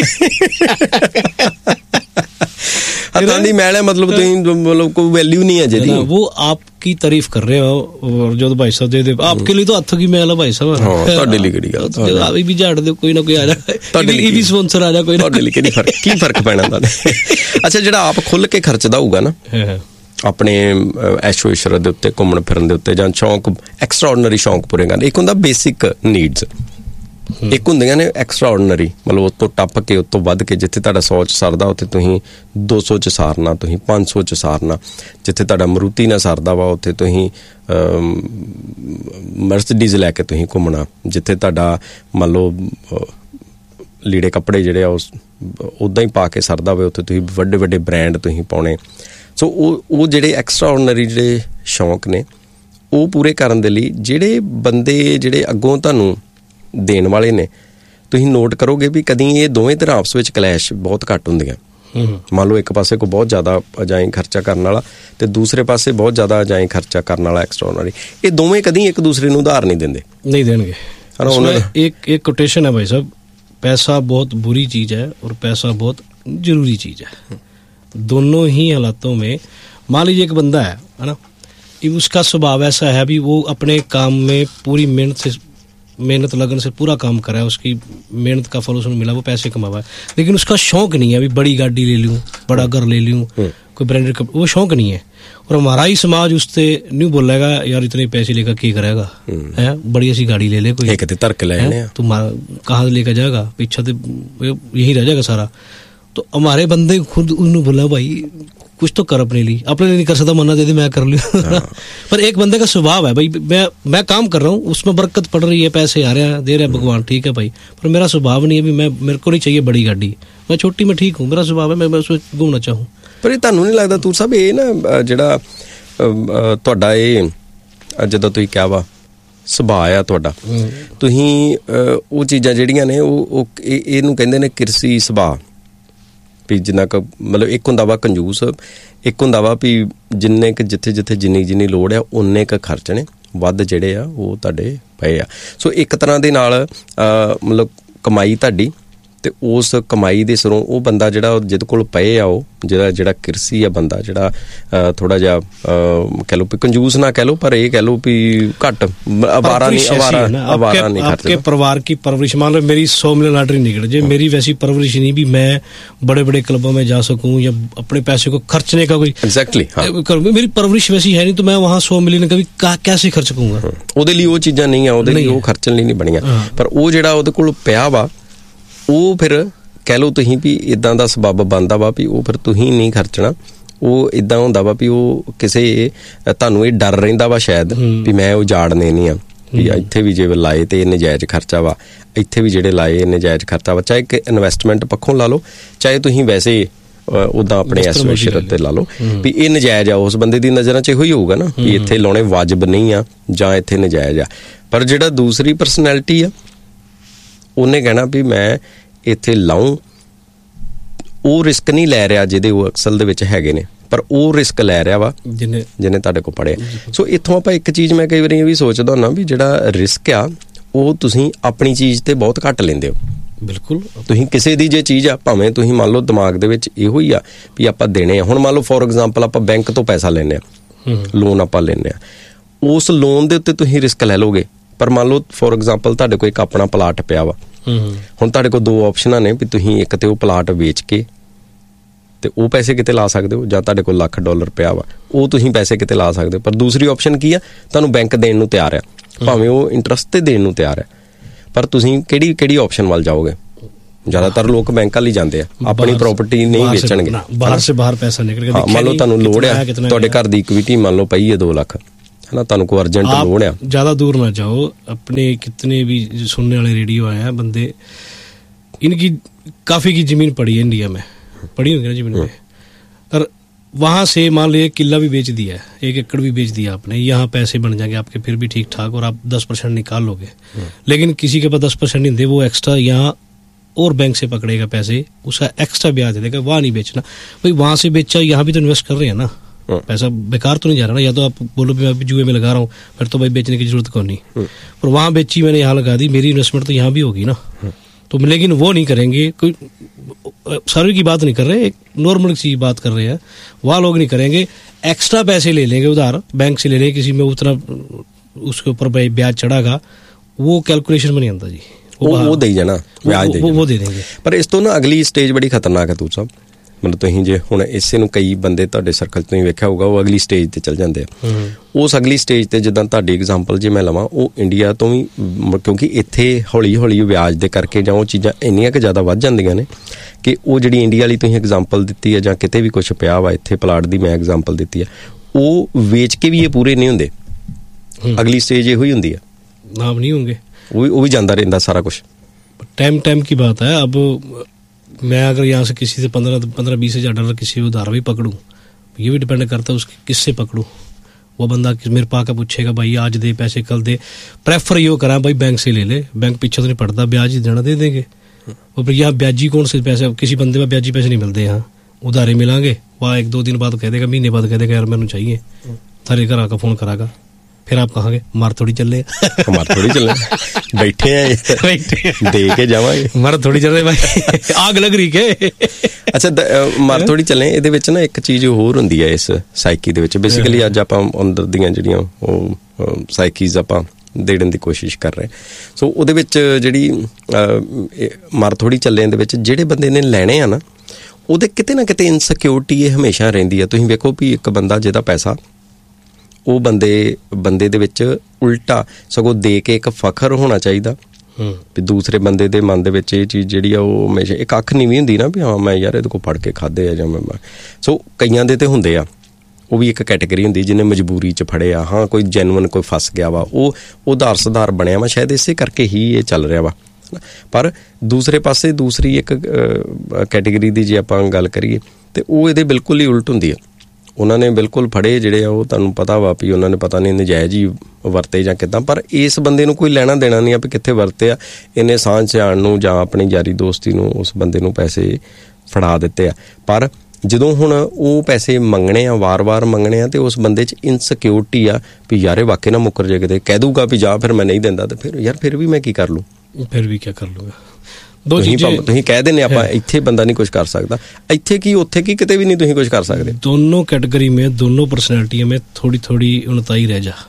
हथां दी मैल है मतलब मतलब कोई वैल्यू नहीं है जी, वो आपकी तारीफ कर रहे हो। और जो भाई साहब दे दे आपके लिए तो हथों की मैल है भाई साहब। हां ਤੁਹਾਡੇ ਲਈ ਕਿਹੜੀ ਗੱਲ, अभी भी झाड़ दे कोई ना कोई आ जाए, ਤੁਹਾਡੇ ਲਈ ਵੀ ਸਪਾਂਸਰ ਆ ਜਾ ਕੋਈ ਨਾ। ਤੁਹਾਡੇ ਲਈ ਕਿਹੜੀ ਫਰਕ ਕੀ ਫਰਕ ਪੈਣਾ ਤੁਹਾਡੇ। ਅੱਛਾ ਜਿਹੜਾ ਆਪ ਖੁੱਲ ਕੇ ਖਰਚਦਾ ਹੋਊਗਾ ਨਾ ਆਪਣੇ ਐਸ਼ੋ ਇਸ਼ਰਤ ਦੇ ਉੱਤੇ, ਘੁੰਮਣ ਫਿਰਨ ਦੇ ਉੱਤੇ, ਜਾਂ ਸ਼ੌਂਕ ਐਕਸਟਰਾਆਰਡੀਨਰੀ ਸ਼ੌਂਕ ਪੂਰੇ ਕਰਨ। ਇੱਕ ਹੁੰਦਾ ਬੇਸਿਕ ਨੀਡਸ, ਇੱਕ ਹੁੰਦੀਆਂ ਨੇ ਐਕਸਟਰਾਆਰਡੀਨਰੀ, ਮਤਲਬ ਉਸ ਤੋਂ ਟੱਪ ਕੇ ਉਸ ਤੋਂ ਵੱਧ ਕੇ। ਜਿੱਥੇ ਤੁਹਾਡਾ ਸੌ ਚ ਸਰਦਾ ਉੱਥੇ ਤੁਸੀਂ ਦੋ ਸੌ ਚ ਸਾਰਨਾ, ਤੁਸੀਂ ਪੰਜ ਸੌ ਚ ਸਾਰਨਾ। ਜਿੱਥੇ ਤੁਹਾਡਾ ਮਰੂਤੀ ਨਾਲ ਸਰਦਾ ਵਾ ਉੱਥੇ ਤੁਸੀਂ ਮਰਸਡੀਜ਼ ਲੈ ਕੇ ਤੁਸੀਂ ਘੁੰਮਣਾ। ਜਿੱਥੇ ਤੁਹਾਡਾ ਮੰਨ ਲਓ ਲੀੜੇ ਕੱਪੜੇ ਜਿਹੜੇ ਆ ਉਸ ਉੱਦਾਂ ਹੀ ਪਾ ਕੇ ਸਰਦਾ ਹੋਵੇ ਉੱਥੇ ਤੁਸੀਂ ਵੱਡੇ ਵੱਡੇ ਬ੍ਰਾਂਡ ਤੁਸੀਂ ਪਾਉਣੇ। ਸੋ ਉਹ ਉਹ ਜਿਹੜੇ ਐਕਸਟਰਾਆਰਡੀਨਰੀ ਜਿਹੜੇ ਸ਼ੌਂਕ ਨੇ ਉਹ ਪੂਰੇ ਕਰਨ ਦੇ ਲਈ ਜਿਹੜੇ ਬੰਦੇ ਜਿਹੜੇ ਅੱਗੋਂ ਤੁਹਾਨੂੰ ਦੇਣ ਵਾਲੇ ਨੇ, ਤੁਸੀਂ ਨੋਟ ਕਰੋਗੇ ਵੀ ਕਦੀ ਇਹ ਦੋਵੇਂ ਤਰ੍ਹਾਂ ਆਪਸ ਵਿੱਚ ਕਲੈਸ਼ ਬਹੁਤ ਘੱਟ ਹੁੰਦੀਆਂ। ਮੰਨ ਲਓ ਇੱਕ ਪਾਸੇ ਕੋਈ ਬਹੁਤ ਜ਼ਿਆਦਾ ਅਜਾਈਂ ਖਰਚਾ ਕਰਨ ਵਾਲਾ ਤੇ ਦੂਸਰੇ ਪਾਸੇ ਬਹੁਤ ਜ਼ਿਆਦਾ ਅਜਾਈਂ ਖਰਚਾ ਕਰਨ ਵਾਲਾ ਐਕਸਟਰਾਆਰਡੀਨਰੀ, ਇਹ ਦੋਵੇਂ ਕਦੀ ਇੱਕ ਦੂਸਰੇ ਨੂੰ ਉਧਾਰ ਨਹੀਂ ਦਿੰਦੇ, नहीं देंगे। एक एक कोटेशन है भाई साहब, पैसा बहुत बुरी चीज है और पैसा बहुत जरूरी चीज है। दोनों ही हालातों में मान लीजिए एक बंदा है है ना, उसका स्वभाव ऐसा है भी वो अपने काम में पूरी मेहनत से मेहनत लगन से पूरा काम करा है, उसकी मेहनत का फल उसने मिला, वो पैसे कमावा है, लेकिन उसका शौक नहीं है अभी बड़ी गाड़ी ले लूँ, बड़ा घर ले लूँ, कोई ब्रांडेड कपड़े, वो शौक नहीं है। और हमारा ही समाज उससे नहीं बोलेगा यार इतने पैसे लेकर क्या करेगा, है बड़ी ऐसी गाड़ी ले ले कोई, तुम कहाँ लेकर जाएगा, पीछा तो यही रह जाएगा सारा। तो हमारे बंदे खुद उन्होंने बोला भाई कुछ तो कर अपने लिए, अपने लिए नहीं कर सकता, मना दे दे मैं कर लूँ। पर एक बंदे का स्वभाव है भाई, मैं मैं काम कर रहा हूँ उसमें बरकत पड़ रही है, पैसे आ रहे हैं दे रहे हैं भगवान, ठीक है भाई, पर मेरा स्वभाव नहीं है भी मैं मेरे को नहीं चाहिए बड़ी गाड़ी, मैं छोटी में ठीक हूँ, मेरा स्वभाव है मैं मैं उसमें घूमना चाहूँ। ਪਰ ਇਹ ਤੁਹਾਨੂੰ ਨਹੀਂ ਲੱਗਦਾ ਤੂਰ ਸਾਹਿਬ ਇਹ ਨਾ ਜਿਹੜਾ ਤੁਹਾਡਾ ਇਹ ਜਦੋਂ ਤੁਸੀਂ ਕਿਹਾ ਵਾ ਸੁਭਾਅ ਆ ਤੁਹਾਡਾ, ਤੁਸੀਂ ਉਹ ਚੀਜ਼ਾਂ ਜਿਹੜੀਆਂ ਨੇ ਉਹ ਇਹਨੂੰ ਕਹਿੰਦੇ ਨੇ ਕਿਰਸੀ ਸੁਭਾਅ, ਵੀ ਜਿੰਨਾ ਕੁ ਮਤਲਬ ਇੱਕ ਹੁੰਦਾ ਵਾ ਕੰਜੂਸ, ਇੱਕ ਹੁੰਦਾ ਵਾ ਵੀ ਜਿੰਨੇ ਕੁ ਜਿੱਥੇ ਜਿੱਥੇ ਜਿੰਨੀ ਜਿੰਨੀ ਲੋੜ ਆ ਉਨੇ ਕੁ ਖਰਚਣੇ, ਵੱਧ ਜਿਹੜੇ ਆ ਉਹ ਤੁਹਾਡੇ ਪਏ ਆ। ਸੋ ਇੱਕ ਤਰ੍ਹਾਂ ਦੇ ਨਾਲ ਮਤਲਬ ਕਮਾਈ ਤੁਹਾਡੀ, ਤੇ ਉਸ ਕਮਾਈ ਦੇ ਸਿਰੋਂ ਉਹ ਬੰਦਾ ਜਿਹੜਾ ਜਿਹਦੇ ਕੋਲ ਪਏ ਆ ਉਹ ਜਿਹੜਾ ਜਿਹੜਾ ਕਿਰਸੀ ਆ ਬੰਦਾ ਜਿਹੜਾ ਥੋੜਾ ਜਿਹਾ ਕਹਿ ਲਓ ਵੀ ਕੰਜੂਸ ਨਾ ਕਹਿ ਲਓ, ਪਰ ਇਹ ਕਹਿ ਲਓ ਵੀ ਘੱਟ ਅਵਾਰਾ नहीं अवारा अवारा नहीं खर्च। आपके परिवार की परवरिश, मान लो मेरी सौ मिलियन लॉटरी निकल जाए, मेरी वैसी परवरिश नहीं भी मैं बड़े बड़े क्लबों में जा सकूं या अपने पैसे को खर्चने का कोई एग्जैक्टली करूँ, मेरी परवरिश वैसी है नहीं तो मैं वहाँ सौ मिलियन कभी कैसे खर्च करूंगा। ਉਹਦੇ ਲਈ ਉਹ ਚੀਜ਼ਾਂ ਨਹੀਂ ਆ, ਉਹਦੇ ਲਈ ਉਹ ਖਰਚਣ ਲਈ ਨਹੀਂ ਬਣੀਆਂ, ਪਰ ਉਹ ਜਿਹੜਾ ਉਹਦੇ ਕੋਲ ਪਿਆ ਵਾ ਉਹ ਫਿਰ ਕਹਿ ਲਓ ਤੁਸੀਂ ਵੀ ਇੱਦਾਂ ਦਾ ਸਬੱਬ ਬਣਦਾ ਵਾ ਵੀ ਉਹ ਫਿਰ ਤੁਸੀਂ ਨਹੀਂ ਖਰਚਣਾ। ਉਹ ਇੱਦਾਂ ਹੁੰਦਾ ਵਾ ਵੀ ਉਹ ਕਿਸੇ ਤੁਹਾਨੂੰ ਇਹ ਡਰ ਰਹਿੰਦਾ ਵਾ ਸ਼ਾਇਦ ਵੀ ਮੈਂ ਉਜਾੜਨੇ ਨਹੀਂ ਆ, ਵੀ ਇੱਥੇ ਵੀ ਜੇ ਲਾਏ ਤੇ ਇਹ ਨਜਾਇਜ਼ ਖਰਚਾ ਵਾ, ਇੱਥੇ ਵੀ ਜਿਹੜੇ ਲਾਏ ਇਹ ਨਜਾਇਜ਼ ਖਰਚਾ ਵਾ, ਚਾਹੇ ਕਿ ਇਨਵੈਸਟਮੈਂਟ ਪੱਖੋਂ ਲਾ ਲਓ, ਚਾਹੇ ਤੁਸੀਂ ਵੈਸੇ ਉੱਦਾਂ ਆਪਣੇ ਐਸੋਸੀਏਟ ਤੇ ਲਾ ਲਓ ਵੀ ਇਹ ਨਜਾਇਜ਼ ਆ। ਉਸ ਬੰਦੇ ਦੀ ਨਜ਼ਰਾਂ 'ਚ ਇਹੋ ਹੀ ਹੋਊਗਾ ਨਾ ਵੀ ਇੱਥੇ ਲਾਉਣੇ ਵਾਜਬ ਨਹੀਂ ਆ ਜਾਂ ਇੱਥੇ ਨਜਾਇਜ਼ ਆ। ਪਰ ਜਿਹੜਾ ਦੂਸਰੀ ਪਰਸਨੈਲਿਟੀ ਆ ਉਹਨੇ ਕਹਿਣਾ ਵੀ ਮੈਂ ਇੱਥੇ ਲਾਊਂ, ਉਹ ਰਿਸਕ ਨਹੀਂ ਲੈ ਰਿਹਾ ਜਿਹਦੇ ਉਹ ਅਸਲ ਦੇ ਵਿੱਚ ਹੈਗੇ ਨੇ, ਪਰ ਉਹ ਰਿਸਕ ਲੈ ਰਿਹਾ ਵਾ ਜਿਹਨੇ ਜਿਹਨੇ ਤੁਹਾਡੇ ਕੋਲ ਪੜਿਆ। ਸੋ ਇੱਥੋਂ ਆਪਾਂ ਇੱਕ ਚੀਜ਼ ਮੈਂ ਕਈ ਵਾਰੀ ਇਹ ਵੀ ਸੋਚਦਾ ਹੁੰਦਾ ਵੀ ਜਿਹੜਾ ਰਿਸਕ ਆ ਉਹ ਤੁਸੀਂ ਆਪਣੀ ਚੀਜ਼ ਤੇ ਬਹੁਤ ਘੱਟ ਲੈਂਦੇ ਹੋ। ਬਿਲਕੁਲ। ਤੁਸੀਂ ਕਿਸੇ ਦੀ ਜੇ ਚੀਜ਼ ਆ, ਭਾਵੇਂ ਤੁਸੀਂ ਮੰਨ ਲਓ ਦਿਮਾਗ ਦੇ ਵਿੱਚ ਇਹੋ ਹੀ ਆ ਵੀ ਆਪਾਂ ਦੇਣੇ ਆ, ਹੁਣ ਮੰਨ ਲਓ ਫੋਰ ਐਗਜ਼ਾਮਪਲ ਆਪਾਂ ਬੈਂਕ ਤੋਂ ਪੈਸਾ ਲੈਂਦੇ ਆ, ਲੋਨ ਆਪਾਂ ਲੈਂਦੇ ਆ, ਉਸ ਲੋਨ ਦੇ ਉੱਤੇ ਤੁਸੀਂ ਰਿਸਕ ਲੈ ਲਓਗੇ, ਪਰ ਮੰਨ ਲਓ ਫੋਰ ਐਗਜ਼ਾਮਪਲ ਤੁਹਾਡੇ ਕੋਲ ਇੱਕ ਆਪਣਾ ਪਲਾਟ ਪਿਆ ਵਾ, ਹੁਣ ਤੁਹਾਡੇ ਕੋਲ ਦੋ ਆਪਸ਼ਨਾਂ ਨੇ ਵੀ ਤੁਸੀਂ ਇੱਕ ਤੇ ਉਹ ਪਲਾਟ ਵੇਚ ਕੇ ਤੇ ਉਹ ਪੈਸੇ ਕਿਤੇ ਲਾ ਸਕਦੇ ਹੋ, ਜਾਂ ਤੁਹਾਡੇ ਕੋਲ ਲੱਖ ਡਾਲਰ ਪਿਆ ਵਾ ਉਹ ਤੁਸੀਂ ਪੈਸੇ ਕਿਤੇ ਲਾ ਸਕਦੇ ਹੋ। ਪਰ ਦੂਸਰੀ ਆਪਸ਼ਨ ਕੀ ਆ, ਤੁਹਾਨੂੰ ਬੈਂਕ ਦੇਣ ਨੂੰ ਤਿਆਰ ਆ, ਭਾਵੇਂ ਉਹ ਇੰਟਰਸਟ ਤੇ ਦੇਣ ਨੂੰ ਤਿਆਰ ਆ, ਪਰ ਤੁਸੀਂ ਕਿਹੜੀ ਕਿਹੜੀ ਆਪਸ਼ਨ ਵੱਲ ਜਾਓਗੇ? ਜ਼ਿਆਦਾਤਰ ਲੋਕ ਬੈਂਕ ਵੱਲ ਹੀ ਜਾਂਦੇ ਆ, ਆਪਣੀ ਪ੍ਰਾਪਰਟੀ ਨਹੀਂ ਵੇਚਣਗੇ, ਬਾਹਰ ਸੇ ਬਾਹਰ ਪੈਸਾ ਨਿਕਲ ਗਿਆ। ਮੰਨ ਲਓ ਤੁਹਾਨੂੰ ਲੋੜ ਆ, ਤੁਹਾਡੇ ਘਰ ਦੀ ਇਕਵਿਟੀ ਮੰਨ ਲਓ ਪਈ ਹੈ ਦੋ ਲੱਖ, है ना, ਤੁਹਾਨੂੰ ਕੋਈ अर्जेंट लोड है। ज़्यादा दूर ना जाओ, अपने कितने भी सुनने वाले रेडियो आए हैं बंदे, इनकी काफ़ी की ज़मीन पड़ी है इंडिया में, पड़ी होगी ना ज़मीन में, और वहाँ से मान लीजिए किला भी बेच दिया है, एक एकड़ भी बेच दिया आपने, यहाँ पैसे बन जाएंगे आपके फिर भी ठीक ठाक, और आप दस परसेंट निकाल लोगे। लेकिन किसी के पास दस परसेंट नहीं दे, वो एक्स्ट्रा यहाँ और बैंक से पकड़ेगा पैसे, उसका एक्स्ट्रा ब्याज देगा, वहाँ नहीं बेचना भाई, वहाँ से बेचा, यहाँ भी तो इन्वेस्ट कर रहे हैं ना, पैसा बेकार तो नहीं जा रहा ना। या तो आप बोलो भी मैं अभी जुए में लगा रहा हूँ, फिर तो भाई बेचने की जरूरत कौन नहीं, पर वहाँ बेची मैंने, यहाँ लगा दी, मेरी इन्वेस्टमेंट तो यहाँ भी होगी ना। तो लेकिन वो नहीं करेंगे, कोई सर्वे की बात नहीं कर रहे, एक नॉर्मल सी बात कर रहे हैं, वहाँ लोग नहीं करेंगे, एक्स्ट्रा पैसे ले लेंगे उधार, बैंक से ले लेंगे, किसी में उतना उसके ऊपर ब्याज चढ़ागा, वो कैलकुलेशन में नहीं आता जी, वो वो दे जाना ब्याज दे, वो दे देंगे। पर इस तो ना अगली स्टेज बड़ी खतरनाक है। तू साहब मतलब ਤੁਸੀਂ ਜੇ ਹੁਣ ਇਸੇ ਨੂੰ ਕਈ ਬੰਦੇ ਤੁਹਾਡੇ ਸਰਕਲ 'ਚ ਤੁਸੀਂ ਵੇਖਿਆ ਹੋਊਗਾ, ਉਹ ਅਗਲੀ ਸਟੇਜ ਤੇ ਚੱਲ ਜਾਂਦੇ ਆ। ਉਸ ਅਗਲੀ ਸਟੇਜ ਤੇ ਜਿੱਦਾਂ ਤੁਹਾਡੀ ਐਗਜ਼ਾਮਪਲ ਜੇ ਮੈਂ ਲਵਾਂ, ਉਹ ਇੰਡੀਆ ਤੋਂ ਵੀ, ਕਿਉਂਕਿ ਇੱਥੇ ਹੌਲੀ ਹੌਲੀ ਵਿਆਜ ਦੇ ਕਰਕੇ ਜਾਂ ਉਹ ਚੀਜ਼ਾਂ ਇੰਨੀਆਂ ਕੁ ਜ਼ਿਆਦਾ ਵੱਧ ਜਾਂਦੀਆਂ ਨੇ ਕਿ ਉਹ ਜਿਹੜੀ ਇੰਡੀਆ ਵਾਲੀ ਤੁਸੀਂ ਐਗਜ਼ਾਮਪਲ ਦਿੱਤੀ ਹੈ, ਜਾਂ ਕਿਤੇ ਵੀ ਕੁਛ ਪਿਆ ਵਾ, ਇੱਥੇ ਪਲਾਟ ਦੀ ਮੈਂ ਐਗਜ਼ਾਮਪਲ ਦਿੱਤੀ ਹੈ, ਉਹ ਵੇਚ ਕੇ ਵੀ ਇਹ ਪੂਰੇ ਨਹੀਂ ਹੁੰਦੇ। ਅਗਲੀ ਸਟੇਜ ਇਹੋ ਹੀ ਹੁੰਦੀ ਹੈ, ਨਾਮ ਨਹੀਂ ਹੋंगे, ਉਹ ਵੀ ਉਹ ਵੀ ਜਾਂਦਾ ਰਹਿੰਦਾ सारा कुछ। टाइम टाइम की बात है। अब मैं अगर यहाँ से किसी से पंद्रह पंद्रह बीस हज़ार डॉलर किसी उधार भी पकड़ूँ, ये भी डिपेंड करता है उसके किससे पकड़ूँ। वो बंदा मेरे पास आकर पूछेगा भाई आज दे पैसे कल दे, प्रेफर यो करा भाई बैंक से ले ले, बैंक पीछे तो नहीं पड़ता, ब्याज ही देना दे देंगे। और फिर यहाँ ब्याजी कौन से पैसे, किसी बंदे में ब्याजी पैसे नहीं मिलते, यहाँ उधारे मिलांगे, वहाँ एक दो दिन बाद कह देगा, महीने बाद कह देगा यार मैंने चाहिए, थारे घर आकर फ़ोन करागा, फिर आप कहोगे मार थोड़ी चल रहे मार थोड़ी चल रहे बैठे हैं बैठे दे के जावांगे, मार थोड़ी चल रहे भाई आग लग रही के। ਅੱਛਾ ਮਾਰ ਥੋੜੀ ਚੱਲੇ, ਇਹਦੇ ਵਿੱਚ ਨਾ ਇੱਕ ਚੀਜ਼ ਹੋਰ ਹੁੰਦੀ ਹੈ ਇਸ ਸਾਈਕੀ ਦੇ ਵਿੱਚ। ਬੇਸਿਕਲੀ ਅੱਜ ਆਪਾਂ ਅੰਦਰ ਦੀਆਂ ਜਿਹੜੀਆਂ ਉਹ ਸਾਈਕੀਜ਼ ਆਪਾਂ ਦੇਣ ਦੀ ਕੋਸ਼ਿਸ਼ ਕਰ ਰਹੇ, ਸੋ ਉਹਦੇ ਵਿੱਚ ਜਿਹੜੀ ਮਾਰ ਥੋੜੀ ਚੱਲੇ ਦੇ ਵਿੱਚ ਜਿਹੜੇ ਬੰਦੇ ਨੇ ਲੈਣੇ ਆ ਨਾ, ਉਹਦੇ ਕਿਤੇ ਨਾ ਕਿਤੇ ਇਨਸਿਕਿਉਰਿਟੀ ਇਹ ਹਮੇਸ਼ਾ ਰਹਿੰਦੀ ਆ। ਤੁਸੀਂ ਵੇਖੋ ਵੀ ਇੱਕ ਬੰਦਾ ਜਿਹਦਾ ਪੈਸਾ, ਉਹ ਬੰਦੇ ਬੰਦੇ ਦੇ ਵਿੱਚ ਉਲਟਾ ਸਗੋਂ ਦੇ ਕੇ ਇੱਕ ਫਖਰ ਹੋਣਾ ਚਾਹੀਦਾ ਵੀ ਦੂਸਰੇ ਬੰਦੇ ਦੇ ਮਨ ਦੇ ਵਿੱਚ ਇਹ ਚੀਜ਼ ਜਿਹੜੀ ਆ ਉਹ ਹਮੇਸ਼ਾ ਇੱਕ ਅੱਖ ਨੀਵੀਂ ਹੁੰਦੀ ਨਾ ਵੀ ਹਾਂ ਮੈਂ ਯਾਰ ਇਹਦੇ ਕੋਲ ਫੜ ਕੇ ਖਾਦੇ ਆ, ਜਾਂ ਮੈਂ ਸੋ ਕਈਆਂ ਦੇ ਤੇ ਹੁੰਦੇ ਆ, ਉਹ ਵੀ ਇੱਕ ਕੈਟੇਗਰੀ ਹੁੰਦੀ ਜਿਹਨੇ ਮਜਬੂਰੀ 'ਚ ਫੜੇ ਆ। ਹਾਂ ਕੋਈ ਜੈਨੂਅਨ ਕੋਈ ਫਸ ਗਿਆ ਵਾ, ਉਹ ਉਧਾਰ ਸੁਧਾਰ ਬਣਿਆ ਵਾ, ਸ਼ਾਇਦ ਇਸੇ ਕਰਕੇ ਹੀ ਇਹ ਚੱਲ ਰਿਹਾ ਵਾ। ਪਰ ਦੂਸਰੇ ਪਾਸੇ ਦੂਸਰੀ ਇੱਕ ਕੈਟੇਗਰੀ ਦੀ ਜੇ ਆਪਾਂ ਗੱਲ ਕਰੀਏ ਤੇ ਉਹ ਇਹਦੇ ਬਿਲਕੁਲ ਹੀ ਉਲਟ ਹੁੰਦੀ ਆ। ਉਹਨਾਂ ਨੇ ਬਿਲਕੁਲ ਫੜੇ ਜਿਹੜੇ ਆ ਉਹ ਤੁਹਾਨੂੰ ਪਤਾ ਵਾ ਵੀ ਉਹਨਾਂ ਨੇ ਪਤਾ ਨਹੀਂ ਨਜਾਇਜ਼ ਹੀ ਵਰਤੇ ਜਾਂ ਕਿੱਦਾਂ, ਪਰ ਇਸ ਬੰਦੇ ਨੂੰ ਕੋਈ ਲੈਣਾ ਦੇਣਾ ਨਹੀਂ ਆ ਵੀ ਕਿੱਥੇ ਵਰਤੇ ਆ, ਇਹਨੇ ਸਾਂਝ ਸਿਆਣ ਨੂੰ ਜਾਂ ਆਪਣੀ ਯਾਰੀ ਦੋਸਤੀ ਨੂੰ ਉਸ ਬੰਦੇ ਨੂੰ ਪੈਸੇ ਫੜਾ ਦਿੱਤੇ ਆ। ਪਰ ਜਦੋਂ ਹੁਣ ਉਹ ਪੈਸੇ ਮੰਗਣੇ ਆ, ਵਾਰ-ਵਾਰ ਮੰਗਣੇ ਆ, ਤੇ ਉਸ ਬੰਦੇ 'ਚ ਇਨਸਿਕਿਉਰਿਟੀ ਆ ਵੀ ਯਾਰ ਇਹ ਵਾਕਈ ਨਾ ਮੁੱਕਰ ਜੇ, ਕਿਤੇ ਕਹਿ ਦੂਗਾ ਵੀ ਜਾ ਫਿਰ ਮੈਂ ਨਹੀਂ ਦਿੰਦਾ, ਤੇ ਫਿਰ ਯਾਰ ਫਿਰ ਵੀ ਮੈਂ ਕੀ ਕਰ ਲੂੰ, ਫਿਰ ਵੀ ਕੀ ਕਰ ਲੂਗਾ। ਤੁਸੀਂ ਕਹਿ ਦਿੰਦੇ ਆਪਾਂ ਇੱਥੇ ਬੰਦਾ ਨਹੀਂ ਕੁਝ ਕਰ ਸਕਦਾ, ਇੱਥੇ ਕੀ ਉੱਥੇ ਕੀ, ਕਿਤੇ भी नहीं ਤੁਸੀਂ कुछ कर सकते। दोनों कैटेगरी में दोनों पर्सनैलिटी में थोड़ी थोड़ी उनताई रह जा।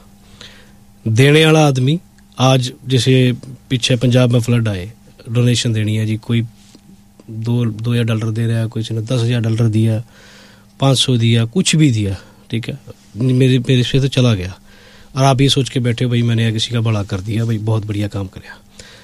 देने वाला आदमी आज जैसे पीछे पंजाब में फ्लड आए, डोनेशन देनी है जी, कोई दो दो हज़ार डॉलर दे रहा है, कोई ने दस हज़ार डॉलर दिया, पाँच सौ दिया, कुछ भी दिया, ठीक है, मेरे मेरे से तो चला गया, और आप ये सोच के बैठे हो भाई मैंने किसी का बड़ा कर दिया, भाई बहुत बढ़िया काम कराया।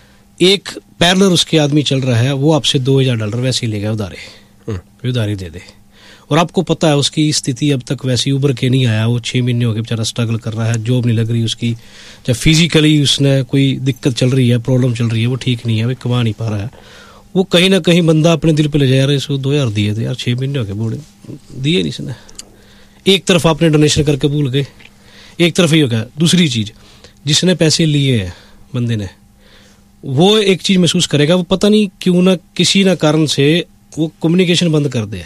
एक पैरेलल उसके आदमी चल रहा है, वो आपसे दो हज़ार डॉलर वैसे ही ले गया उधारे, उधारी दे दे, और आपको पता है उसकी स्थिति अब तक वैसी उभर के नहीं आया, वो छः महीने हो गए बेचारा स्ट्रगल कर रहा है, जॉब नहीं लग रही उसकी, जब फिजिकली उसने कोई दिक्कत चल रही है, प्रॉब्लम चल रही है, वो ठीक नहीं है, वो कमा नहीं पा रहा है, वो कहीं ना कहीं बंदा अपने दिल पे ले जाए, इसको दो हज़ार दिए थे यार, छः महीने हो गए बूढ़े, दिए नहीं इसने। एक तरफ आपने डोनेशन करके भूल गए, एक तरफ ही हो गया। दूसरी चीज़, जिसने पैसे लिए हैं बंदे ने, वो एक चीज़ महसूस करेगा, वो पता नहीं क्यों ना किसी ना कारण से वो कम्युनिकेशन बंद कर दे।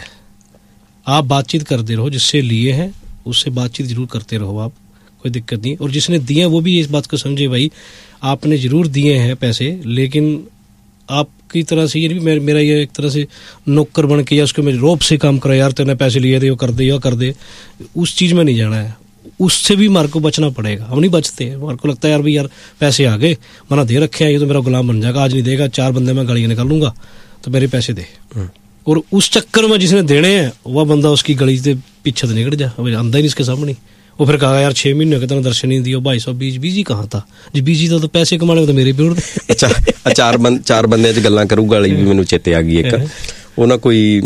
आप बातचीत करते रहो, जिससे लिए हैं उससे बातचीत जरूर करते रहो आप, कोई दिक्कत नहीं। और जिसने दिए वो भी इस बात को समझे भाई आपने ज़रूर दिए हैं पैसे, लेकिन आप की तरह से, ये नहीं मेरा, मेरा ये एक तरह से नौकर बन के या उसको मेरे रोप से काम करो, यार तेने पैसे लिए थे, वो कर दे या कर दे, उस चीज़ में नहीं जाना है। उससे भी मार को बचना पड़ेगा, हम नहीं बचते। मार को लगता है यार भाई यार पैसे आ गए, मना दे रखे हैं, ये तो मेरा गुलाम बन जाएगा, आज नहीं देगा, चार बंदे मैं गाड़ियाँ निकाल लूँगा तो मेरे पैसे दे। और उस चक्कर में जिसने देने हैं वह बंदा उसकी गली से पीछे तो निकल जा, अब आंदा ही नहीं इसके सामने। वो फिर कहा यार छः महीने के तरह दर्शन नहीं दिया, भाई साहब बीज बीजी कहाँ था जी, बीजी था तो पैसे कमाने तो मेरे भी उड़। अच्छा, चार बंद चार बंदे च गल्लां करूगा वाली भी मैनू चेते आ गई एक, ਉਹ ਨਾ ਕੋਈ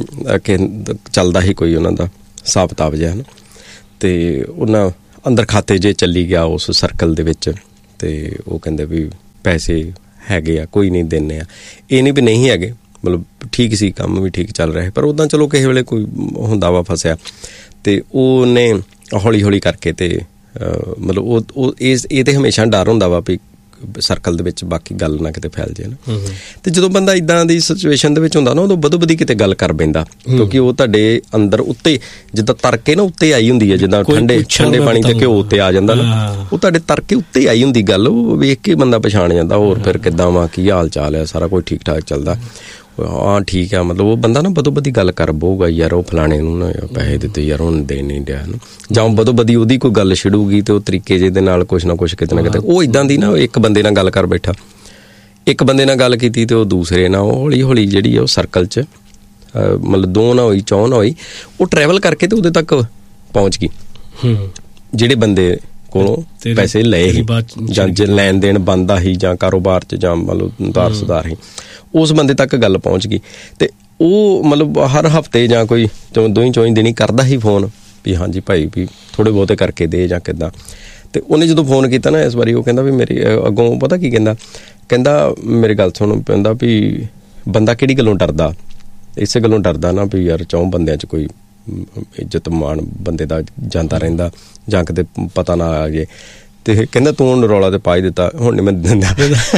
ਚੱਲਦਾ ਹੀ ਕੋਈ ਉਹਨਾਂ ਦਾ ਹਿਸਾਬ ਕਿਤਾਬ ਜਿਹਾ ਨਾ, ਤੇ ਉਹਨਾਂ ਅੰਦਰ ਖਾਤੇ ਜੇ ਚੱਲੀ ਗਿਆ ਉਸ ਸਰਕਲ ਦੇ ਵਿੱਚ, ਤੇ ਉਹ ਕਹਿੰਦੇ ਵੀ ਪੈਸੇ ਹੈਗੇ ਆ, ਕੋਈ ਨਹੀਂ ਦਿੰਦੇ ਆ, ਇਹ ਨਹੀਂ ਵੀ ਨਹੀਂ ਹੈਗੇ, ਮਤਲਬ ਠੀਕ ਸੀ, ਕੰਮ ਵੀ ਠੀਕ ਚੱਲ ਰਿਹਾ, ਪਰ ਉੱਦਾਂ ਚਲੋ ਕਿਸੇ ਵੇਲੇ ਕੋਈ ਹੁੰਦਾ ਵਾ ਫਸਿਆ, ਤੇ ਉਹਨੇ ਹੌਲੀ ਹੌਲੀ ਕਰਕੇ ਤੇ ਮਤਲਬ ਉਹ ਉਹ ਇਸ ਇਹ ਤੇ ਹਮੇਸ਼ਾ ਡਰ ਹੁੰਦਾ ਵਾ ਵੀ ਸਰਕਲ ਦੇ ਵਿੱਚ ਬਾਕੀ ਗੱਲ ਨਾ ਕਿਤੇ ਫੈਲ ਜਾਏ ਨਾ। ਤੇ ਜਦੋਂ ਬੰਦਾ ਇੱਦਾਂ ਦੀ ਸਿਚੁਏਸ਼ਨ ਦੇ ਵਿੱਚ ਹੁੰਦਾ ਨਾ, ਉਦੋਂ ਬਦੋ ਬਦੀ ਕਿਤੇ ਗੱਲ ਕਰ ਪੈਂਦਾ, ਕਿਉਂਕਿ ਉਹ ਤੁਹਾਡੇ ਅੰਦਰ ਉੱਤੇ ਜਿੱਦਾਂ ਤਰਕੇ ਨਾ ਉੱਤੇ ਆਈ ਹੁੰਦੀ ਹੈ, ਜਿੱਦਾਂ ਠੰਡੇ ਠੰਡੇ ਪਾਣੀ ਤੇ ਘਿਓ ਉੱਤੇ ਆ ਜਾਂਦਾ ਨਾ, ਉਹ ਤੁਹਾਡੇ ਤਰਕੇ ਉੱਤੇ ਆਈ ਹੁੰਦੀ ਗੱਲ, ਉਹ ਵੇਖ ਕੇ ਬੰਦਾ ਪਛਾਣ ਜਾਂਦਾ, ਹੋਰ ਫਿਰ ਕਿੱਦਾਂ ਵਾ, ਕੀ ਹਾਲ ਚਾਲ ਹੈ, ਸਾਰਾ ਕੁਝ ਠੀਕ ਠਾਕ ਚੱਲਦਾ, ਹਾਂ ਠੀਕ ਆ, ਮਤਲਬ ਉਹ ਬੰਦਾ ਨਾ ਬਦੋ ਬਦੀ ਗੱਲ ਕਰ ਪਊਗਾ, ਯਾਰ ਉਹ ਫਲਾਣੇ ਨੂੰ ਨਾ ਪੈਸੇ ਦਿੱਤੇ ਯਾਰ ਹੁਣ ਦੇ ਨਹੀਂ ਡਿਆ ਨਾ, ਜਾਂ ਬਦੋ ਬਦੀ ਉਹਦੀ ਕੋਈ ਗੱਲ ਛਿੜੂਗੀ ਤੇ ਉਹ ਤਰੀਕੇ ਜਿਹੇ ਦੇ ਨਾਲ ਕੁਛ ਨਾ ਕੁਛ ਕਿਤੇ ਨਾ ਕਿਤੇ ਉਹ ਇੱਦਾਂ ਦੀ ਨਾ, ਇੱਕ ਬੰਦੇ ਨਾਲ ਗੱਲ ਕਰ ਬੈਠਾ, ਇੱਕ ਬੰਦੇ ਨਾਲ ਗੱਲ ਕੀਤੀ ਤੇ ਉਹ ਦੂਸਰੇ ਨਾਲ ਹੌਲੀ ਹੌਲੀ ਜਿਹੜੀ ਆ ਉਹ ਸਰਕਲ 'ਚ ਮਤਲਬ ਦੋ ਨਾ ਹੋਈ ਚੌ ਨਾ ਹੋਈ, ਉਹ ਟਰੈਵਲ ਕਰਕੇ ਤੇ ਉਹਦੇ ਤੱਕ ਪਹੁੰਚ ਗਈ, ਜਿਹੜੇ ਬੰਦੇ ਕੋਲੋਂ ਪੈਸੇ ਲਏ ਸੀ, ਜਾਂ ਜੇ ਲੈਣ ਦੇਣ ਬਣਦਾ ਸੀ, ਜਾਂ ਕਾਰੋਬਾਰ 'ਚ ਜਾਂ ਮਤਲਬ ਉਧਾਰ ਸੁਧਾਰ ਸੀ, ਉਸ ਬੰਦੇ ਤੱਕ ਗੱਲ ਪਹੁੰਚ ਗਈ। ਤੇ ਉਹ ਮਤਲਬ ਹਰ ਹਫ਼ਤੇ ਜਾਂ ਕੋਈ ਦੋਈ ਚੌਵੀ ਦਿਨ ਹੀ ਕਰਦਾ ਸੀ ਫੋਨ ਵੀ ਹਾਂਜੀ ਭਾਈ ਵੀ ਥੋੜ੍ਹੇ ਬਹੁਤੇ ਕਰਕੇ ਦੇ ਜਾਂ ਕਿੱਦਾਂ। ਤੇ ਉਹਨੇ ਜਦੋਂ ਫੋਨ ਕੀਤਾ ਨਾ ਇਸ ਵਾਰੀ, ਉਹ ਕਹਿੰਦਾ ਵੀ ਮੇਰੀ ਅੱਗੋਂ ਪਤਾ ਕੀ ਕਹਿੰਦਾ, ਕਹਿੰਦਾ ਮੇਰੀ ਗੱਲ ਸੁਣ, ਕਹਿੰਦਾ ਵੀ ਬੰਦਾ ਕਿਹੜੀ ਗੱਲੋਂ ਡਰਦਾ, ਇਸੇ ਗੱਲੋਂ ਡਰਦਾ ਨਾ ਵੀ ਯਾਰ ਚੌਂ ਬੰਦਿਆਂ 'ਚ ਕੋਈ ਇੱਜ਼ਤ ਮਾਣ ਬੰਦੇ ਦਾ ਜਾਂਦਾ ਰਹਿੰਦਾ, ਜਾਂ ਕਿਤੇ ਪਤਾ ਨਾ ਆ ਜੇ, ਤੇ ਕਹਿੰਦਾ ਤੂੰ ਹੁਣ ਰੌਲਾ ਤੇ ਪਾ ਹੀ ਦਿੱਤਾ, ਹੁਣ ਨਹੀਂ ਮੈਂ ਦਿੰਦਾ।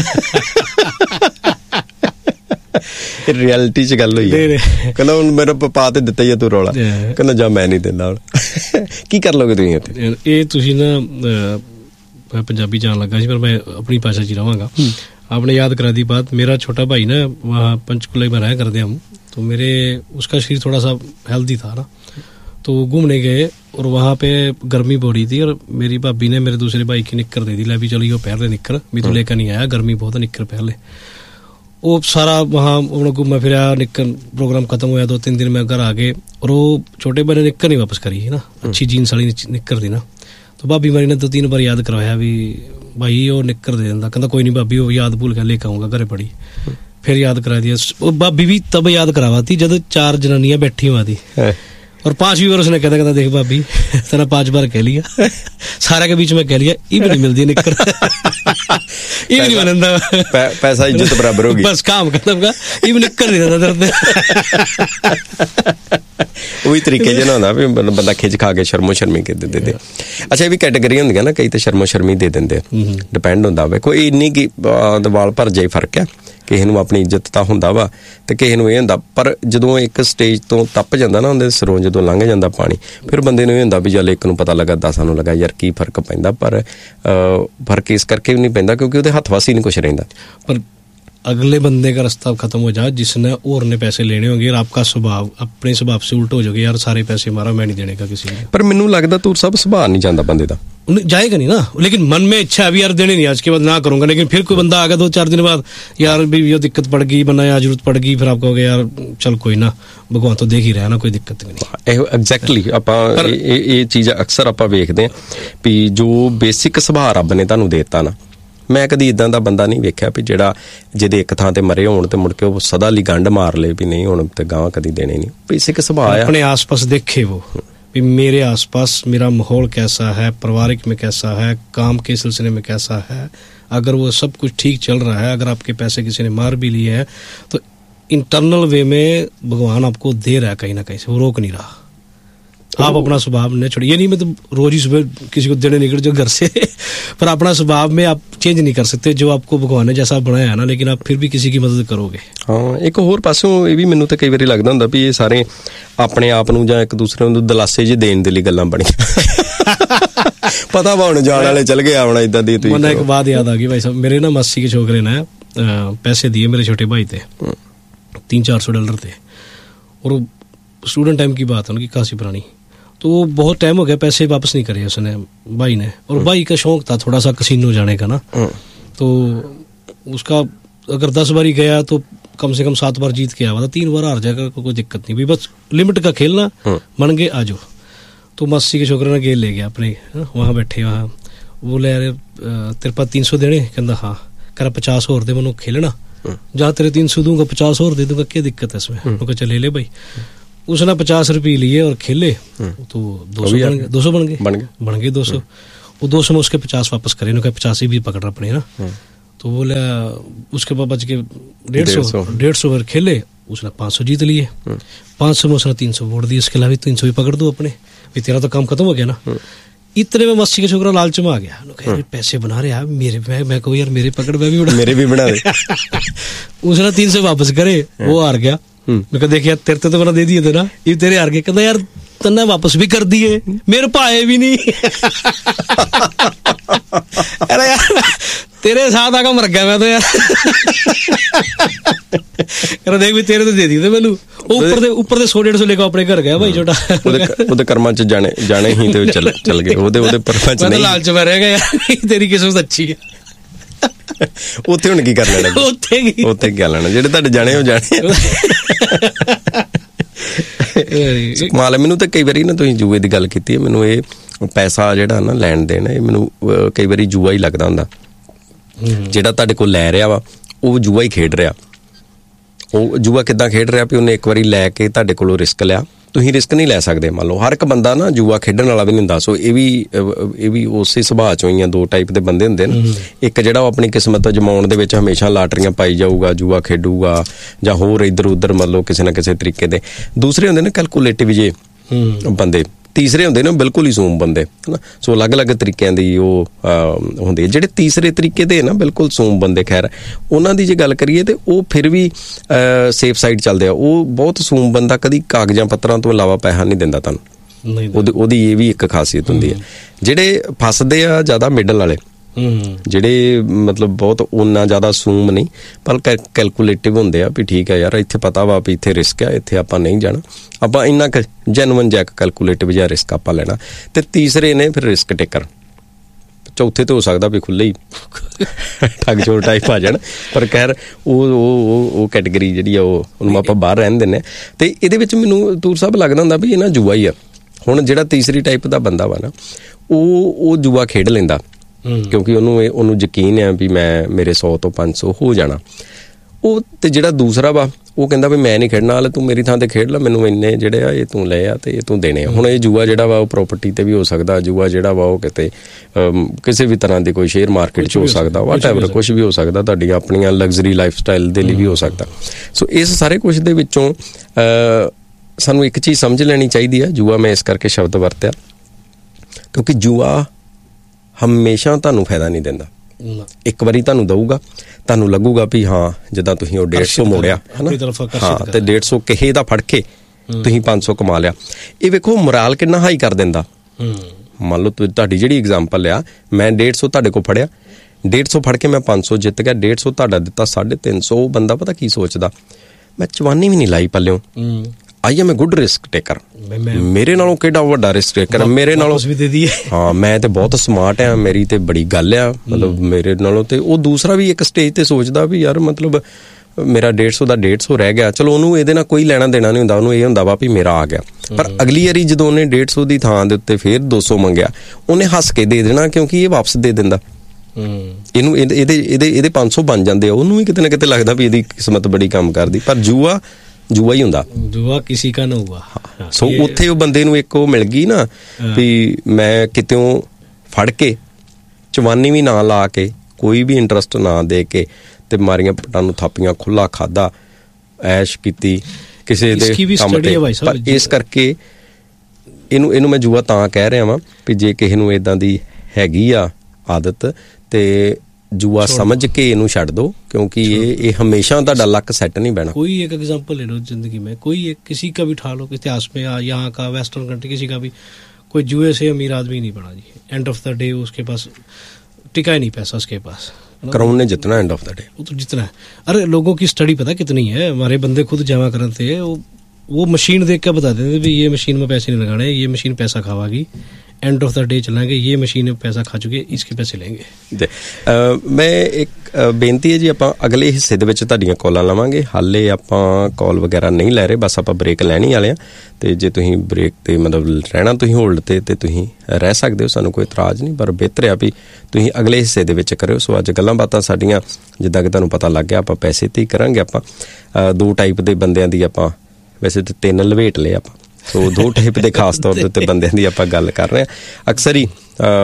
ਰਿਐਲਿਟੀ 'ਚ ਗੱਲ ਹੋਈ ਹੈ, ਕਹਿੰਦਾ ਹੁਣ ਮੇਰਾ ਪਾ ਤੇ ਦਿੱਤਾ ਹੀ ਆ ਤੂੰ ਰੌਲਾ, ਕਹਿੰਦਾ ਜਾਂ ਮੈਂ ਨਹੀਂ ਦਿੰਦਾ। ਹੁਣ ਕੀ ਕਰ ਲਓਗੇ ਤੁਸੀਂ ਇੱਥੇ? ਇਹ ਤੁਸੀਂ ਨਾ मैं पंजाबी जान लगा जी, पर मैं अपनी भाषा 'ਚ ही रहूँगा। आपने याद करा दी बात, मेरा छोटा भाई ना वहाँ पंचकुला में रहा करते हम, तो मेरे उसका शरीर थोड़ा सा हेल्दी था ना, तो घूमने गए और वहाँ पे गर्मी बड़ी थी, और मेरी भाभी ने मेरे दूसरे भाई की निक्कर दे दी, ला भी चलो यो पहन ले निक्कर, मैं तो लेकर नहीं आया, गर्मी बहुत है, निक्कर पहन ले। वो सारा वहाँ उन्होंने घूमा फिरा, निक्कर प्रोग्राम खत्म हुआ, दो तीन दिन में घर आ गए, और वो छोटे भाई ने निक्कर नहीं वापस करी है ना, अच्छी जीन्स वाली निक्कर थी ना, तो भाभी मेरी ने दो तीन बार याद करवाया भी भाई वो निक्कर दे देंदा, कहता कोई नहीं भाभी वो याद भूल के लेकर आऊँगा घरे पड़ी, फिर याद करा दिया। वो भाभी भी तब याद करवा थी जब चार जनानियाँ बैठी हुआ थी, और पांचवी बार उसने कहता कहता देख भाभी तेना पांच बार कह लिया, सारे के बीच में कह लिया, ये भी नहीं मिलती निक्कर, ये भी नहीं बनता, पैसा इज्जत बराबर होगी, बस काम खत्म का, ये भी निक्कर नहीं देता। ਉਹੀ ਤਰੀਕੇ ਜਿਹੇ ਨਾਲ ਹੁੰਦਾ ਵੀ ਬੰਦਾ ਖਿੱਚ ਖਾ ਕੇ ਸ਼ਰਮੋ ਸ਼ਰਮੀ ਕੇ ਦੇ ਦਿੰਦੇ। ਅੱਛਾ, ਇਹ ਵੀ ਕੈਟੇਗਰੀ ਹੁੰਦੀਆਂ ਨਾ, ਕਈ ਤਾਂ ਸ਼ਰਮੋ ਸ਼ਰਮੀ ਦੇ ਦਿੰਦੇ, ਡਿਪੈਂਡ ਹੁੰਦਾ ਵਾ, ਕੋਈ ਇੰਨੀ ਕੀ ਵਾਲ ਭਰ ਜਾਈ ਫਰਕ ਹੈ, ਕਿਸੇ ਨੂੰ ਆਪਣੀ ਇੱਜ਼ਤ ਤਾਂ ਹੁੰਦਾ ਵਾ ਤੇ ਕਿਸੇ ਨੂੰ ਇਹ ਹੁੰਦਾ, ਪਰ ਜਦੋਂ ਇੱਕ ਸਟੇਜ ਤੋਂ ਟੱਪ ਜਾਂਦਾ ਨਾ ਉਹਦੇ ਸਿਰੋਂ, ਜਦੋਂ ਲੰਘ ਜਾਂਦਾ ਪਾਣੀ, ਫਿਰ ਬੰਦੇ ਨੂੰ ਇਹ ਹੁੰਦਾ ਵੀ ਚੱਲ ਇੱਕ ਨੂੰ ਪਤਾ ਲੱਗਾ, ਦਸਾਂ ਨੂੰ ਲੱਗਾ, ਯਾਰ ਕੀ ਫਰਕ ਪੈਂਦਾ, ਪਰ ਫਰਕ ਇਸ ਕਰਕੇ ਵੀ ਨਹੀਂ ਪੈਂਦਾ ਕਿਉਂਕਿ ਉਹਦੇ ਹੱਥ ਵਾਸੀ ਨਹੀਂ ਕੁਛ ਰਹਿੰਦਾ। ਪਰ अगले बंदे का रास्ता खत्म हो जाए जिसने और ने पैसे लेने होंगे, और आपका स्वभाव अपने स्वभाव से उल्ट हो जाओगे, यार सारे पैसे मारा मैं नहीं देने का किसी ने। पर मैनू लगता तू सब सुभाव नहीं जाता बंदे दा, जाएगा नहीं ना, लेकिन मन में इच्छा है भी यार देने नहीं, आज के बाद ना करूंगा, लेकिन फिर कोई बंदा आ गया दो चार दिन बाद, यार भी ये दिक्कत पड़ गई, बना यार जरूरत पड़ गई, फिर आप कहोगे यार चल कोई ना, भगवान तो देख ही रहा ना, कोई दिक्कत नहीं। एग्जैक्टली ਆਪਾਂ ਇਹ ਚੀਜ਼ ਅਕਸਰ ਆਪਾਂ ਵੇਖਦੇ ਹਾਂ ਵੀ ਜੋ ਬੇਸਿਕ ਸੁਭਾਅ ਰੱਬ ਨੇ ਤੁਹਾਨੂੰ ਦੇਤਾ ਨਾ, ਮੈਂ ਕਦੀ ਇੱਦਾਂ ਦਾ ਬੰਦਾ ਨਹੀਂ ਵੇਖਿਆ ਵੀ ਜਿਹੜਾ ਜਿਹਦੇ ਇੱਕ ਥਾਂ ਤੇ ਮਰੇ ਹੋਣ ਤੇ ਮੁੜ ਕੇ ਉਹ ਸਦਾ ਲਈ ਗੰਢ ਮਾਰ ਲੇ ਵੀ ਨਹੀਂ ਹੁਣ ਤੇ ਗਾਂ ਕਦੀ ਦੇਣੇ ਨਹੀਂ। ਬੇਸਿਕ ਸੁਭਾਅ ਆ, अपने आस पास देखे वो भी मेरे आसपास मेरा माहौल कैसा है, पारिवारिक में कैसा है, काम के सिलसिले में कैसा है, अगर वो सब कुछ ठीक चल रहा है, अगर आपके पैसे किसी ने मार भी लिए हैं तो इंटरनल वे में भगवान आपको दे रहा है कहीं ना कहीं से, वो रोक नहीं रहा। आप अपना स्वभाव न छोड़िए, ये नहीं मैं तो रोज ही सुबह किसी को देने निकल जो घर से, पर अपना स्वभाव में आप चेंज नहीं कर सकते, जो आपको भगवान ने जैसा बनाया है ना, लेकिन आप फिर भी किसी की मदद करोगे। हाँ, एक होर पासों ये भी मैनू तो कई बार लगता ਹੁੰਦਾ ਵੀ ਇਹ ਸਾਰੇ ਆਪਣੇ ਆਪ ਨੂੰ ਜਾਂ ਇੱਕ ਦੂਸਰੇ ਨੂੰ ਦਲਾਸੇ ਜਿਹੇ ਦੇਣ ਦੇ ਲਈ ਗੱਲਾਂ ਬਣੀਆਂ, पता वा ਹੁਣ ਜਾਣ ਵਾਲੇ ਚਲ ਗਏ ਆਉਣਾ ਇਦਾਂ ਦੀ। ਤੁਸੀਂ ਮੈਨੂੰ ਇੱਕ ਬਾਤ ਯਾਦ ਆ ਗਈ ਭਾਈ ਸਾਹਿਬ, ਮੇਰੇ ਨਾ ਮਾਸੀ ਕੇ ਛੋਕਰੇ ਨੇ पैसे दिए मेरे छोटे भाई थे, तीन चार सौ डॉलर थे, और स्टूडेंट टाइम की बात है उनकी काफ़ी पुरानी। तो वो बहुत टाइम हो गया, पैसे वापस नहीं करे उसने, भाई ने। और भाई का शौक था थोड़ा सा कसिनो जाने का ना, तो उसका अगर दस बार ही गया तो कम से कम सात बार जीत के आया था, तीन बार हार जाएगा कोई दिक्कत नहीं भाई, बस लिमिट का खेलना, मन गए आ जाओ। तो मासी के छोकरे ने गेल ले गया अपने, वहाँ बैठे, वहाँ बोले यार तेरे पास तीन सौ देने, कहता हाँ, कह पचास और दे मनो खेलना, जहाँ तेरे तीन सौ दूंगा पचास और दे दूंगा, क्या दिक्कत है इसमें। उनका चल ले ले भाई। उसने पचास रुपये लिए और खेले, तो दो सौ बन गए, दो सौ बन गए बन गए बन गए दो सौ। वो दो सौ में उसके पचास वापस करे, उनका पचासी भी पकड़ रहा अपने ना। तो बोला उसके बाद बच के डेढ़ सौ डेढ़ सौ बार खेले, उसने पाँच सौ जीत लिए, पाँच सौ में उसने तीन सौ वोट दिए, इसके अलावा तीन सौ भी पकड़ दो अपने, भी तेरा तो काम खत्म हो गया ना। इतने में मस्सी का छोकरा लालच में आ गया, पैसे बना रहे यार मेरे, मैं मैं कहूँ यार मेरे पकड़, मैं भी बना, मेरे भी बना दे। उसने तीन सौ वापस करे, वो हार गया। मैं कहा देख यार तेरे तो बना दे दिए थे ना, ये तेरे हार गए। कहता यार तन्ने वापस भी कर दिए, मेरे पाए भी नहीं। अरे यार तेरे साथ आकर मर गया मैं तो यार। अरे देख भी तेरे तो दे दिए थे मैनू, ऊपर दे ऊपर दे सौ डेढ़ सौ लेकर अपने घर गया भाई छोटा। ਉਹਦੇ ਕਰਮਾਂ ਚ ਜਾਣੇ ਜਾਣੇ ਹੀ ਤੇ ਚੱਲ ਚੱਲ ਗਏ, ਉਹਦੇ ਉਹਦੇ ਪਰਪੰਚ ਨਹੀਂ, ਲਾਲਚ में रह गया यार, तेरी किस्मत अच्छी है। ਉੱਥੇ ਹੁਣ ਕੀ ਕਰ ਲੈਣਾ, ਉੱਥੇ ਕੀ ਉੱਥੇ ਕੀ ਲੈਣਾ, ਜਿਹੜੇ ਤੁਹਾਡੇ ਜਾਣੇ ਉਹ ਜਾਣੇ। ਕਮਾਲ ਹੈ। ਮੈਨੂੰ ਤਾਂ ਕਈ ਵਾਰੀ ਨਾ ਤੁਸੀਂ ਜੂਏ ਦੀ ਗੱਲ ਕੀਤੀ ਹੈ, ਮੈਨੂੰ ਇਹ ਪੈਸਾ ਜਿਹੜਾ ਨਾ ਲੈਣ ਦੇਣ, ਇਹ ਮੈਨੂੰ ਕਈ ਵਾਰੀ ਜੂਆ ਹੀ ਲੱਗਦਾ ਹੁੰਦਾ। ਜਿਹੜਾ ਤੁਹਾਡੇ ਕੋਲ ਲੈ ਰਿਹਾ ਵਾ ਉਹ ਜੂਆ ਹੀ ਖੇਡ ਰਿਹਾ। ਉਹ ਜੂਆ ਕਿੱਦਾਂ ਖੇਡ ਰਿਹਾ ਵੀ ਉਹਨੇ ਇੱਕ ਵਾਰੀ ਲੈ ਕੇ ਤੁਹਾਡੇ ਕੋਲੋਂ ਰਿਸਕ ਲਿਆ, ਤੁਸੀਂ ਰਿਸਕ ਨਹੀਂ ਲੈ ਸਕਦੇ। ਮੰਨ ਲਓ ਹਰ ਇੱਕ ਬੰਦਾ ਨਾ ਜੂਆ ਖੇਡਣ ਵਾਲਾ ਵੀ ਨਹੀਂ ਹੁੰਦਾ। ਸੋ ਇਹ ਵੀ ਇਹ ਵੀ ਉਸੇ ਸੁਭਾਅ ਚੋਂ ਹੀ ਆ, ਦੋ ਟਾਈਪ ਦੇ ਬੰਦੇ ਹੁੰਦੇ ਨੇ। ਇੱਕ ਜਿਹੜਾ ਉਹ ਆਪਣੀ ਕਿਸਮਤ ਅਜਮਾਉਣ ਦੇ ਵਿੱਚ ਹਮੇਸ਼ਾ ਲਾਟਰੀਆਂ ਪਾਈ ਜਾਊਗਾ, ਜੂਆ ਖੇਡੂਗਾ ਜਾਂ ਹੋਰ ਇੱਧਰ ਉੱਧਰ ਮੰਨ ਲਓ ਕਿਸੇ ਨਾ ਕਿਸੇ ਤਰੀਕੇ ਦੇ। ਦੂਸਰੇ ਹੁੰਦੇ ਨੇ ਕੈਲਕੂਲੇਟਿਵ ਜੇ ਬੰਦੇ, ਤੀਸਰੇ ਹੁੰਦੇ ਨੇ ਬਿਲਕੁਲ ਹੀ ਸੂਮ ਬੰਦੇ, ਹੈ ਨਾ। ਸੋ ਅਲੱਗ-ਅਲੱਗ ਤਰੀਕਿਆਂ ਦੀ ਉਹ ਹੁੰਦੇ। ਜਿਹੜੇ ਤੀਸਰੇ ਤਰੀਕੇ ਦੇ ਨਾ ਬਿਲਕੁਲ ਸੂਮ ਬੰਦੇ, ਖੈਰ ਉਹਨਾਂ ਦੀ ਜੇ ਗੱਲ ਕਰੀਏ ਤਾਂ ਉਹ ਫਿਰ ਵੀ ਸੇਫ ਸਾਈਡ ਚੱਲਦੇ ਆ। ਉਹ ਬਹੁਤ ਸੂਮ ਬੰਦਾ ਕਦੀ ਕਾਗਜ਼ਾਂ ਪੱਤਰਾਂ ਤੋਂ ਇਲਾਵਾ ਪੈਸਾ ਨਹੀਂ ਦਿੰਦਾ ਤੁਹਾਨੂੰ, ਉਹਦੀ ਉਹਦੀ ਇਹ ਵੀ ਇੱਕ ਖਾਸੀਅਤ ਹੁੰਦੀ ਹੈ। ਜਿਹੜੇ ਫਸਦੇ ਆ ਜ਼ਿਆਦਾ ਮਿਡਲ ਵਾਲੇ, ਜਿਹੜੇ ਮਤਲਬ ਬਹੁਤ ਓਨਾ ਜ਼ਿਆਦਾ ਸੂਮ ਨਹੀਂ ਪਰ ਕੈਲਕੂਲੇਟਿਵ ਹੁੰਦੇ ਆ ਵੀ ਠੀਕ ਹੈ ਯਾਰ ਇੱਥੇ ਪਤਾ ਵਾ ਵੀ ਇੱਥੇ ਰਿਸਕ ਆ, ਇੱਥੇ ਆਪਾਂ ਨਹੀਂ ਜਾਣਾ, ਆਪਾਂ ਇੰਨਾ ਕੁ ਜੈਨੂਅਨ ਜੈਕ ਕੈਲਕੂਲੇਟਿਵ ਜਿਹਾ ਰਿਸਕ ਆਪਾਂ ਲੈਣਾ। ਤੇ ਤੀਸਰੇ ਨੇ ਫਿਰ ਰਿਸਕ ਟੇਕਰ, ਚੌਥੇ ਤੇ ਹੋ ਸਕਦਾ ਵੀ ਖੁੱਲੇ ਹੀ ਠੱਗ ਚੋਰ ਟਾਈਪ ਆ ਜਾਣ, ਪਰ ਖੈਰ ਉਹ ਉਹ ਉਹ ਕੈਟੇਗਰੀ ਜਿਹੜੀ ਆ ਉਹ ਉਹਨੂੰ ਆਪਾਂ ਬਾਹਰ ਰਹਿਣ ਦਿੰਦੇ ਹਾਂ। ਤੇ ਇਹਦੇ ਵਿੱਚ ਮੈਨੂੰ ਤੂਰ ਸਾਹਿਬ ਲੱਗਦਾ ਹੁੰਦਾ ਵੀ ਇਹ ਨਾ ਜੂਆ ਹੀ ਆ। ਹੁਣ ਜਿਹੜਾ ਤੀਸਰੀ ਟਾਈਪ ਦਾ ਬੰਦਾ ਵਾ ਨਾ, ਉਹ ਉਹ ਜੂਆ ਖੇਡ ਲੈਂਦਾ ਕਿਉਂਕਿ ਉਹਨੂੰ ਇਹ ਉਹਨੂੰ ਯਕੀਨ ਹੈ ਵੀ ਮੈਂ ਮੇਰੇ ਸੌ ਤੋਂ ਪੰਜ ਸੌ ਹੋ ਜਾਣਾ। ਉਹ ਤੇ ਜਿਹੜਾ ਦੂਸਰਾ ਵਾ ਉਹ ਕਹਿੰਦਾ ਵੀ ਮੈਂ ਨਹੀਂ ਖੇਡਣਾ, ਹਾਲੇ ਤੂੰ ਮੇਰੀ ਥਾਂ ਤੇ ਖੇਡ ਲਾ, ਮੈਨੂੰ ਇੰਨੇ ਜਿਹੜੇ ਆ ਇਹ ਤੂੰ ਲਏ ਆ ਤੇ ਇਹ ਤੂੰ ਦੇਣੇ ਆ। ਹੁਣ ਇਹ ਜੂਆ ਜਿਹੜਾ ਵਾ ਉਹ ਪ੍ਰੋਪਰਟੀ ਤੇ ਵੀ ਹੋ ਸਕਦਾ, ਜੂਆ ਜਿਹੜਾ ਵਾ ਉਹ ਕਿਤੇ ਕਿਸੇ ਵੀ ਤਰ੍ਹਾਂ ਦੀ ਕੋਈ ਸ਼ੇਅਰ ਮਾਰਕੀਟ 'ਚ ਹੋ ਸਕਦਾ, ਵਾਟ ਐਵਰ ਕੁਛ ਵੀ ਹੋ ਸਕਦਾ, ਤੁਹਾਡੀਆਂ ਆਪਣੀਆਂ ਲਗਜ਼ਰੀ ਲਾਈਫ ਸਟਾਈਲ ਦੇ ਲਈ ਵੀ ਹੋ ਸਕਦਾ। ਸੋ ਇਸ ਸਾਰੇ ਕੁਛ ਦੇ ਵਿੱਚੋਂ ਸਾਨੂੰ ਇੱਕ ਚੀਜ਼ ਸਮਝ ਲੈਣੀ ਚਾਹੀਦੀ ਆ। ਜੂਆ ਮੈਂ ਇਸ ਕਰਕੇ ਸ਼ਬਦ ਵਰਤਿਆ ਕਿਉਂਕਿ ਜੂਆ ਹਮੇਸ਼ਾ ਤੁਹਾਨੂੰ ਫਾਇਦਾ ਨਹੀਂ ਦਿੰਦਾ। ਇੱਕ ਵਾਰੀ ਤੁਹਾਨੂੰ ਦਊਗਾ, ਤੁਹਾਨੂੰ ਲੱਗੂਗਾ ਵੀ ਹਾਂ ਜਿੱਦਾਂ ਤੁਸੀਂ ਉਹ ਡੇਢ ਸੌ ਮੋੜਿਆ ਹੈ ਨਾ, ਹਾਂ ਤੇ ਡੇਢ ਸੌ ਕਿਸੇ ਦਾ ਫੜ ਕੇ ਤੁਸੀਂ ਪੰਜ ਸੌ ਕਮਾ ਲਿਆ। ਇਹ ਵੇਖੋ ਮੁਰਾਲ ਕਿੰਨਾ ਹਾਈ ਕਰ ਦਿੰਦਾ। ਮੰਨ ਲਓ ਤੁਹਾਡੀ ਜਿਹੜੀ ਐਗਜ਼ਾਮਪਲ ਆ, ਮੈਂ ਡੇਢ ਸੌ ਤੁਹਾਡੇ ਕੋਲ ਫੜਿਆ, ਡੇਢ ਸੌ ਫੜ ਕੇ ਮੈਂ ਪੰਜ ਸੌ ਜਿੱਤ ਗਿਆ, ਡੇਢ ਸੌ ਤੁਹਾਡਾ ਦਿੱਤਾ ਸਾਢੇ ਤਿੰਨ ਸੌ। ਉਹ ਬੰਦਾ ਪਤਾ ਕੀ ਸੋਚਦਾ, ਮੈਂ ਚਵਾਨੀ ਵੀ ਨਹੀਂ ਲਾਈ ਪੱਲਿਓ, I M A good risk taker, ਮੇਰੇ ਨਾਲੋਂ ਕਿਹੜਾ ਵੱਡਾ ਰਿਸਕ ਟੇਕਰ, ਮੇਰੇ ਨਾਲੋਂ ਹਾਂ ਮੈਂ ਤੇ ਬਹੁਤ ਸਮਾਰਟ ਆ, ਮੇਰੀ ਤੇ ਬੜੀ ਗੱਲ ਆ, ਮਤਲਬ ਮੇਰੇ ਨਾਲੋਂ। ਤੇ ਉਹ ਦੂਸਰਾ ਵੀ ਇੱਕ ਸਟੇਜ ਤੇ ਸੋਚਦਾ ਵੀ ਯਾਰ ਮਤਲਬ ਮੇਰਾ ਡੇਢ ਸੌ ਦਾ ਡੇਢ ਸੌ ਰਹਿ ਗਿਆ, ਚਲੋ ਉਹਨੂੰ ਇਹਦੇ ਨਾਲ ਕੋਈ ਲੈਣਾ ਦੇਣਾ ਨਹੀਂ ਹੁੰਦਾ, ਉਹਨੂੰ ਇਹ ਹੁੰਦਾ ਵਾ ਵੀ ਮੇਰਾ ਆ ਗਿਆ। ਪਰ ਅਗਲੀ ਵਾਰੀ ਜਦੋਂ ਉਹਨੇ ਡੇਢ ਸੌ ਦੀ ਥਾਂ ਦੇ ਉੱਤੇ ਫੇਰ ਦੋ ਸੌ ਮੰਗਿਆ, ਉਹਨੇ ਹੱਸ ਕੇ ਦੇ ਦੇਣਾ ਕਿਉਂਕਿ ਇਹ ਵਾਪਸ ਦੇ ਦਿੰਦਾ। ਇਹਨੂੰ ਇਹਦੇ ਇਹਦੇ ਇਹਦੇ ਪੰਜ ਸੌ ਬਣ ਜਾਂਦੇ ਆ, ਉਹਨੂੰ ਵੀ ਕਿਤੇ ਨਾ ਕਿਤੇ ਲੱਗਦਾ ਵੀ ਇਹਦੀ ਕਿਸਮਤ ਬੜੀ ਕੰਮ ਕਰਦੀ। ਪਰ ਜੂਆ ਜੂਆ ਹੀ ਹੁੰਦਾ, ਜੂਆ ਕਿਸੇ ਕਾ ਨਾ ਹੁਆ। ਸੋ ਉੱਥੇ ਉਹ ਬੰਦੇ ਨੂੰ ਇੱਕ ਉਹ ਮਿਲ ਗਈ ਨਾ ਵੀ ਮੈਂ ਕਿਤਿਓਂ ਫੜ ਕੇ ਚਵਾਨੀ ਵੀ ਨਾ ਲਾ ਕੇ, ਕੋਈ ਵੀ ਇੰਟਰਸਟ ਨਾ ਦੇ ਕੇ ਤੇ ਮਾਰੀਆਂ ਪੱਟਾਂ ਨੂੰ ਥਾਪੀਆਂ, ਖੁੱਲਾ ਖਾਦਾ, ਐਸ਼ ਕੀਤੀ ਕਿਸੇ ਦੇ ਕੰਮ ਤੇ। ਪਰ ਇਸ ਕਰਕੇ ਇਹਨੂੰ ਇਹਨੂੰ ਮੈਂ ਜੂਆ ਤਾਂ ਕਹਿ ਰਿਹਾ ਵਾਂ ਵੀ ਜੇ ਕਿਸੇ ਨੂੰ ਏਦਾਂ ਦੀ ਹੈਗੀ ਆ ਆਦਤ ਤੇ जुआ समझ के इनू छड़ दो क्योंकि ये ये हमेशा ਤੁਹਾਡਾ ਲੱਕ ਸੈੱਟ नहीं बहना। कोई एक एग्जांपल ले लो जिंदगी में, कोई एक किसी का भी उठा लो इतिहास में, यहाँ का वेस्टर्न कंट्री किसी का भी, कोई जुए से अमीर आदमी नहीं बना जी। एंड ऑफ द डे उसके पास टिका ही नहीं पैसा उसके पास, क्राउन ने जितना एंड ऑफ द डे, वो तो जितना है। अरे लोगों की स्टडी पता कितनी है, हमारे बंदे खुद जमा करते थे, वो, वो मशीन देख के बताते थे भी ये मशीन में पैसे नहीं लगाने, ये मशीन पैसा खावागी, एंड ऑफ द डे चलाएंगे, ये मशीन पैसा खा चुके, इसके पैਸੇ लेंगे। मैं एक ਬੇਨਤੀ ਹੈ ਜੀ, ਆਪਾਂ ਅਗਲੇ ਹਿੱਸੇ ਦੇ ਵਿੱਚ ਤੁਹਾਡੀਆਂ ਕਾਲਾਂ ਲਵਾਂਗੇ। ਹਾਲੇ ਆਪਾਂ ਕਾਲ ਵਗੈਰਾ ਨਹੀਂ ਲੈ ਰਹੇ, ਬਸ ਆਪਾਂ ਬ੍ਰੇਕ ਲੈਣੀ ਵਾਲੇ ਆ। ਤੇ ਜੇ ਤੁਸੀਂ ਬ੍ਰੇਕ ਤੇ ਮਤਲਬ ਰਹਿਣਾ ਤੁਸੀਂ ਹੋਲਡ ਤੇ ਤੇ ਤੁਸੀਂ ਰਹਿ ਸਕਦੇ ਹੋ, ਸਾਨੂੰ ਕੋਈ ਇਤਰਾਜ਼ ਨਹੀਂ, ਪਰ ਬਿਹਤਰ ਆ ਵੀ ਤੁਸੀਂ ਅਗਲੇ ਹਿੱਸੇ ਦੇ ਵਿੱਚ ਕਰਿਓ। ਸੋ ਅੱਜ ਗੱਲਾਂ ਬਾਤਾਂ ਸਾਡੀਆਂ ਜਿੱਦਾਂ ਕਿ ਤੁਹਾਨੂੰ ਪਤਾ ਲੱਗ ਗਿਆ, ਆਪਾਂ ਪੈਸੇ ਤੇ ਹੀ ਕਰਾਂਗੇ। ਆਪਾਂ ਦੋ ਟਾਈਪ ਦੇ ਬੰਦਿਆਂ ਦੀ, ਆਪਾਂ ਵੈਸੇ ਤਾਂ ਤਿੰਨ ਲਵੇਟ ਲਏ ਆਪਾਂ, ਸੋ ਦੋ ਟਾਈਪ ਦੇ ਖਾਸ ਤੌਰ ਦੇ ਉੱਤੇ ਬੰਦਿਆਂ ਦੀ ਆਪਾਂ ਗੱਲ ਕਰ ਰਹੇ ਹਾਂ। ਅਕਸਰ ਹੀ